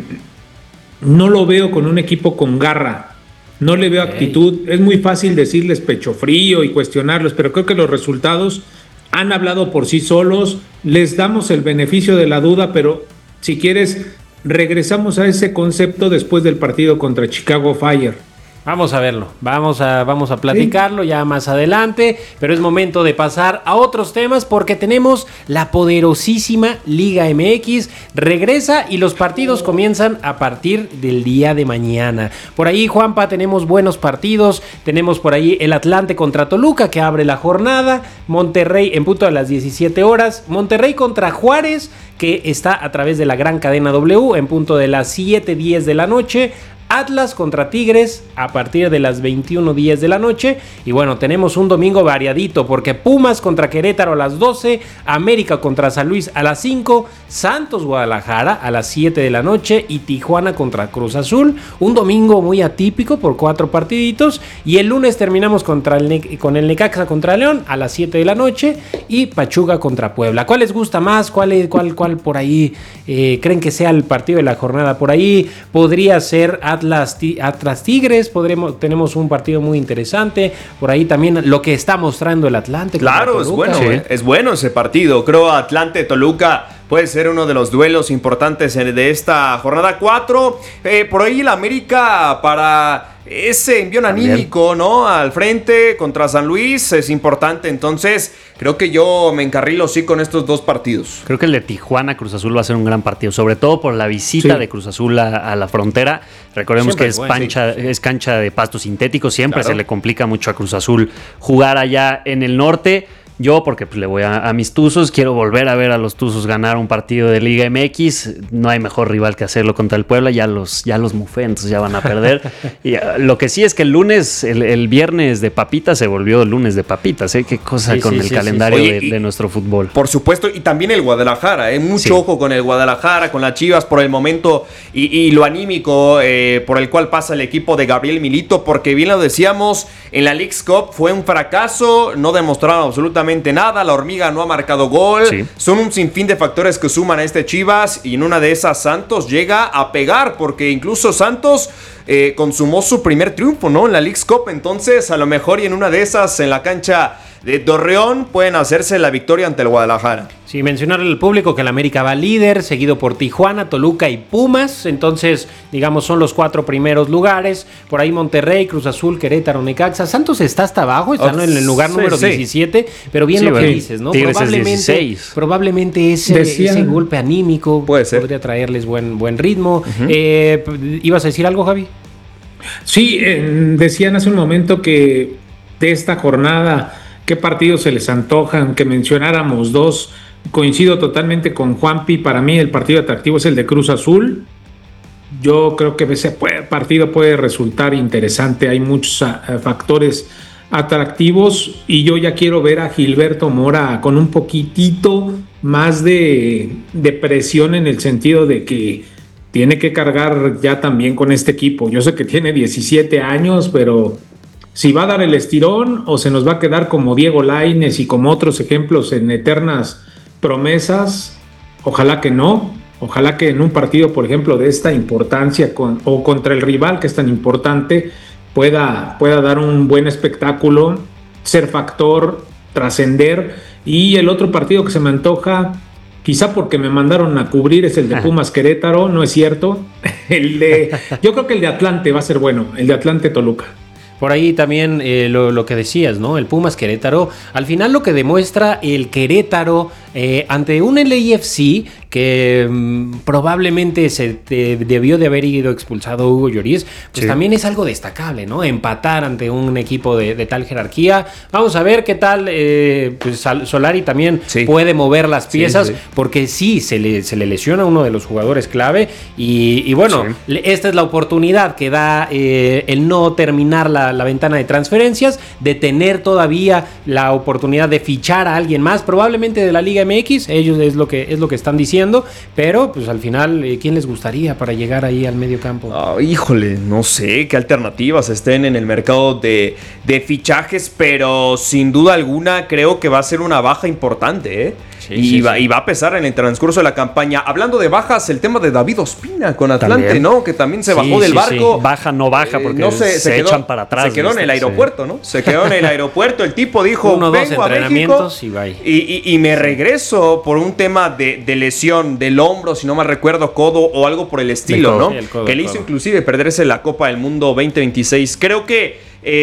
no lo veo con un equipo con garra, no le veo actitud. Es muy fácil decirles pecho frío y cuestionarlos, pero creo que los resultados han hablado por sí solos. Les damos el beneficio de la duda, pero si quieres regresamos a ese concepto después del partido contra Chicago Fire. Vamos a verlo, vamos a platicarlo ya más adelante, pero es momento de pasar a otros temas porque tenemos la poderosísima Liga MX, regresa y los partidos comienzan a partir del día de mañana. Por ahí, Juanpa, tenemos buenos partidos, tenemos por ahí el Atlante contra Toluca que abre la jornada, Monterrey en punto a las 17 horas, Monterrey contra Juárez que está a través de la gran cadena W en punto de las 7:10 de la noche, Atlas contra Tigres a partir de las 21:10 de la noche. Y bueno, tenemos un domingo variadito porque Pumas contra Querétaro a las 12, América contra San Luis a las 5, Santos Guadalajara a las 7 de la noche y Tijuana contra Cruz Azul. Un domingo muy atípico por 4 partiditos. Y el lunes terminamos con el Necaxa contra León a las 7 de la noche y Pachuca contra Puebla. ¿Cuál les gusta más? ¿Cuál por ahí creen que sea el partido de la jornada? Por ahí podría ser Atlas Tigres, tenemos un partido muy interesante. Por ahí también lo que está mostrando el Atlante. Claro, es bueno, es bueno ese partido. Creo Atlante-Toluca puede ser uno de los duelos importantes de esta jornada 4. Por ahí el América para ese envío anímico, ¿no? Al frente contra San Luis es importante. Entonces creo que yo me encarrilo sí con estos dos partidos. Creo que el de Tijuana Cruz Azul va a ser un gran partido, sobre todo por la visita de Cruz Azul a la frontera. Recordemos siempre que es cancha de pasto sintético, siempre se le complica mucho a Cruz Azul jugar allá en el norte. Yo, porque pues, le voy a mis Tuzos, quiero volver a ver a los Tuzos ganar un partido de Liga MX. No hay mejor rival que hacerlo contra el Puebla, ya los mufé, entonces ya van a perder. Y lo que sí es que el lunes, el viernes de papitas se volvió el lunes de papitas, ¿eh? Qué cosa con el calendario de nuestro fútbol. Por supuesto, y también el Guadalajara, mucho ojo con el Guadalajara, con las Chivas por el momento y lo anímico por el cual pasa el equipo de Gabriel Milito, porque bien lo decíamos, en la Leagues Cup fue un fracaso, no demostraron absolutamente nada, la hormiga no ha marcado gol, son un sinfín de factores que suman a este Chivas y en una de esas Santos llega a pegar, porque incluso Santos consumó su primer triunfo, ¿no? En la Leagues Cup, entonces a lo mejor y en una de esas en la cancha de Torreón pueden hacerse la victoria ante el Guadalajara. Sí, mencionarle al público que el América va líder, seguido por Tijuana, Toluca y Pumas. Entonces, digamos, son los 4 primeros lugares. Por ahí Monterrey, Cruz Azul, Querétaro, Necaxa. Santos está hasta abajo, está en el lugar número 17. Pero bien lo que dices, ¿no? Probablemente ese golpe anímico podría traerles buen ritmo. ¿Ibas a decir algo, Javi? Sí, decían hace un momento que de esta jornada, ¿qué partidos se les antojan? Que mencionáramos 2. Coincido totalmente con Juanpi. Para mí el partido atractivo es el de Cruz Azul. Yo creo que ese partido puede resultar interesante. Hay muchos factores atractivos y yo ya quiero ver a Gilberto Mora con un poquitito más de presión, en el sentido de que tiene que cargar ya también con este equipo. Yo sé que tiene 17 años, pero si va a dar el estirón o se nos va a quedar como Diego Lainez y como otros ejemplos en eternas promesas, ojalá que no. Ojalá que en un partido, por ejemplo, de esta importancia o contra el rival que es tan importante, pueda dar un buen espectáculo, ser factor, trascender. Y el otro partido que se me antoja, quizá porque me mandaron a cubrir, es el de Pumas Querétaro, no es cierto. Yo creo que el de Atlante va a ser bueno, el de Atlante Toluca. Por ahí también lo que decías, ¿no? El Pumas Querétaro, al final lo que demuestra el Querétaro ante un LAFC que probablemente se debió de haber ido expulsado Hugo Lloris, pues también es algo destacable, ¿no? Empatar ante un equipo de tal jerarquía. Vamos a ver qué tal, pues Solari también puede mover las piezas, porque sí, se le lesiona uno de los jugadores clave y bueno, esta es la oportunidad que da el no terminar la ventana de transferencias, de tener todavía la oportunidad de fichar a alguien más, probablemente de la Liga MX, ellos es lo que están diciendo, pero pues al final, ¿quién les gustaría para llegar ahí al medio campo? Híjole, no sé qué alternativas estén en el mercado de fichajes, pero sin duda alguna creo que va a ser una baja importante, ¿eh? Y va a pesar en el transcurso de la campaña. Hablando de bajas, el tema de David Ospina con Atlante, ¿también? ¿No? Que también se bajó del barco. Baja, no baja, porque no se quedó, echan para atrás. Se quedó en el aeropuerto, ¿no? Se quedó en el aeropuerto. El tipo dijo, vengo a México y me regreso por un tema de lesión del hombro, si no me recuerdo, codo o algo por el estilo, ¿no? Que le hizo inclusive perderse la Copa del Mundo 2026. Creo que,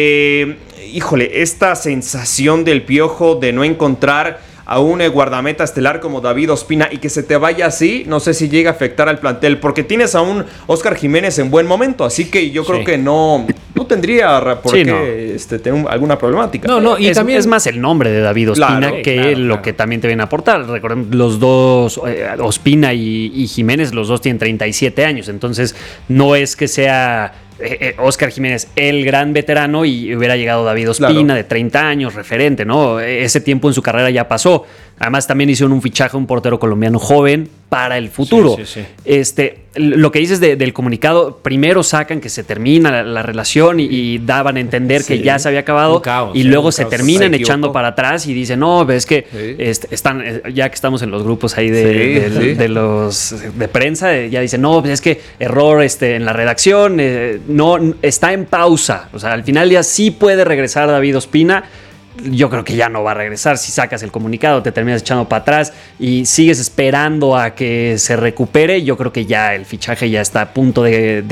híjole, esta sensación del Piojo de no encontrar a un guardameta estelar como David Ospina y que se te vaya así, no sé si llega a afectar al plantel, porque tienes a un Óscar Jiménez en buen momento, así que yo creo que no tendría por qué tener alguna problemática. No, y también es más el nombre de David Ospina lo que también te viene a aportar. Recuerden, los dos, Ospina y Jiménez, los dos tienen 37 años, entonces no es que sea Óscar Jiménez el gran veterano y hubiera llegado David Ospina de 30 años, referente, ¿no? Ese tiempo en su carrera ya pasó. Además también hicieron un fichaje, un portero colombiano joven para el futuro. Lo que dices del comunicado, primero sacan que se termina la relación y daban a entender que ya se había acabado, y luego se terminan echando para atrás y dicen, no, es que están, ya que estamos en los grupos ahí de los de prensa, ya dicen, no, pues es que error en la redacción, no está en pausa. O sea, al final ya sí puede regresar David Ospina. Yo creo que ya no va a regresar. Si sacas el comunicado, te terminas echando para atrás y sigues esperando a que se recupere, yo creo que ya el fichaje ya está a punto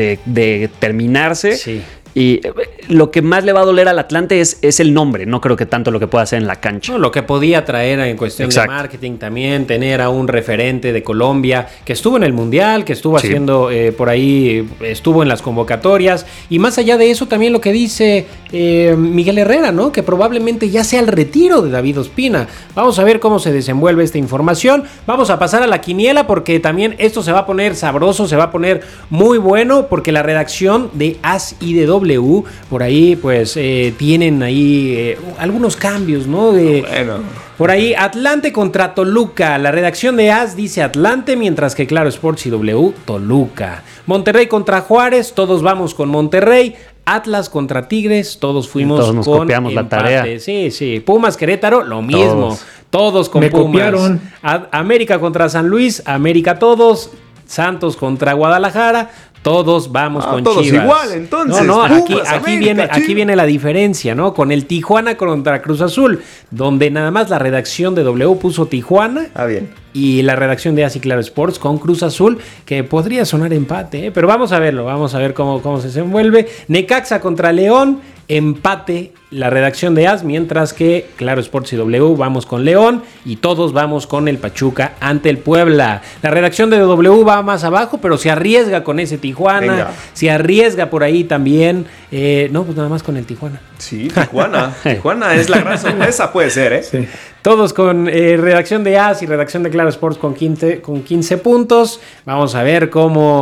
de terminarse. Sí. Y lo que más le va a doler al Atlante es el nombre. No creo que tanto lo que pueda hacer en la cancha. No, lo que podía traer en cuestión de marketing también, tener a un referente de Colombia que estuvo en el Mundial, que estuvo haciendo por ahí, estuvo en las convocatorias. Y más allá de eso, también lo que dice Miguel Herrera, ¿no? Que probablemente ya sea el retiro de David Ospina. Vamos a ver cómo se desenvuelve esta información. Vamos a pasar a la quiniela, porque también esto se va a poner sabroso, se va a poner muy bueno, porque la redacción de AS y de W por ahí pues tienen ahí algunos cambios, ¿no? Por ahí Atlante contra Toluca. La redacción de AS dice Atlante, mientras que Claro Sports y W Toluca. Monterrey contra Juárez, todos vamos con Monterrey. Atlas contra Tigres, todos fuimos todos nos con copiamos empate. La tarea. Sí. Pumas Querétaro, lo mismo. Todos con Me Pumas. copiaron. América contra San Luis, América todos. Santos contra Guadalajara, todos vamos con todos Chivas. Igual, entonces. No, Pumas, aquí viene la diferencia, ¿no? Con el Tijuana contra Cruz Azul, donde nada más la redacción de W puso Tijuana. Bien. Y la redacción de Así Claro Sports con Cruz Azul, que podría sonar empate, ¿eh? Pero vamos a verlo, vamos a ver cómo se desenvuelve. Necaxa contra León, empate la redacción de AS, mientras que Claro Sports y W vamos con León y todos vamos con el Pachuca ante el Puebla. La redacción de W va más abajo, pero se arriesga con ese Tijuana, Venga. se arriesga por ahí también. No, pues nada más con el Tijuana. Sí, Tijuana. Tijuana es la gran sorpresa, puede ser, ¿eh? Sí. Todos con redacción de AS y redacción de Claro Sports con 15 puntos. Vamos a ver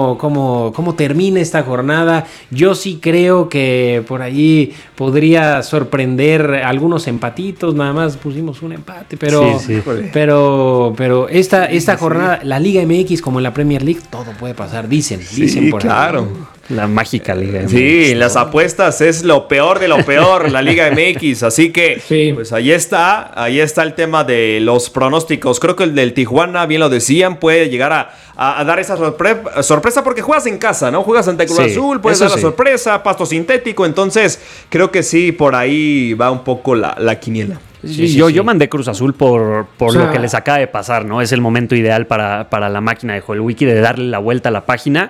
cómo termina esta jornada. Yo sí creo que por ahí podría sorprender algunos empatitos. Nada más pusimos un empate, pero Sí. pero esta jornada, la Liga MX como en la Premier League, todo puede pasar. Dicen por ahí. Claro. La mágica Liga MX. Sí, las apuestas es lo peor de lo peor, la Liga MX. Así que, pues ahí está el tema de los pronósticos. Creo que el del Tijuana, bien lo decían, puede llegar a dar esa sorpresa porque juegas en casa, ¿no? Juegas ante Cruz Azul, puedes dar la sorpresa, pasto sintético. Entonces, creo que sí, por ahí va un poco la quiniela. Yo mandé Cruz Azul por lo que les acaba de pasar, ¿no? Es el momento ideal para la máquina de Joel Wiki de darle la vuelta a la página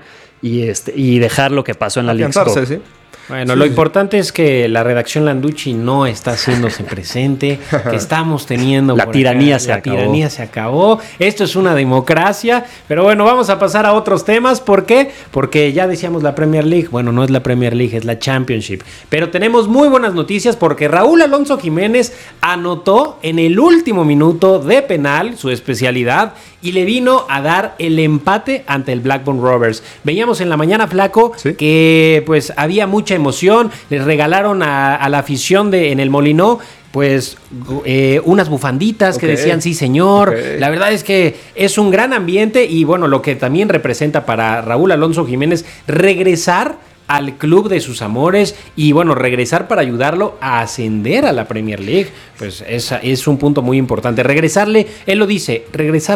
y dejar lo que pasó en la Leagues Cup. ¿Sí? Bueno, lo importante es que la redacción Landucci no está haciéndose presente, que estamos teniendo... La tiranía se acabó. Esto es una democracia. Pero bueno, vamos a pasar a otros temas. ¿Por qué? Porque ya decíamos la Premier League. Bueno, no es la Premier League, es la Championship. Pero tenemos muy buenas noticias porque Raúl Alonso Jiménez anotó en el último minuto de penal, su especialidad, y le vino a dar el empate ante el Blackburn Rovers. Veíamos en la mañana, Flaco, que pues había mucha emoción. Les regalaron a la afición en el Molinó pues unas bufanditas que decían sí señor. La verdad es que es un gran ambiente y bueno, lo que también representa para Raúl Alonso Jiménez regresar al club de sus amores y bueno, regresar para ayudarlo a ascender a la Premier League, pues es un punto muy importante. Regresarle, él lo dice, regresar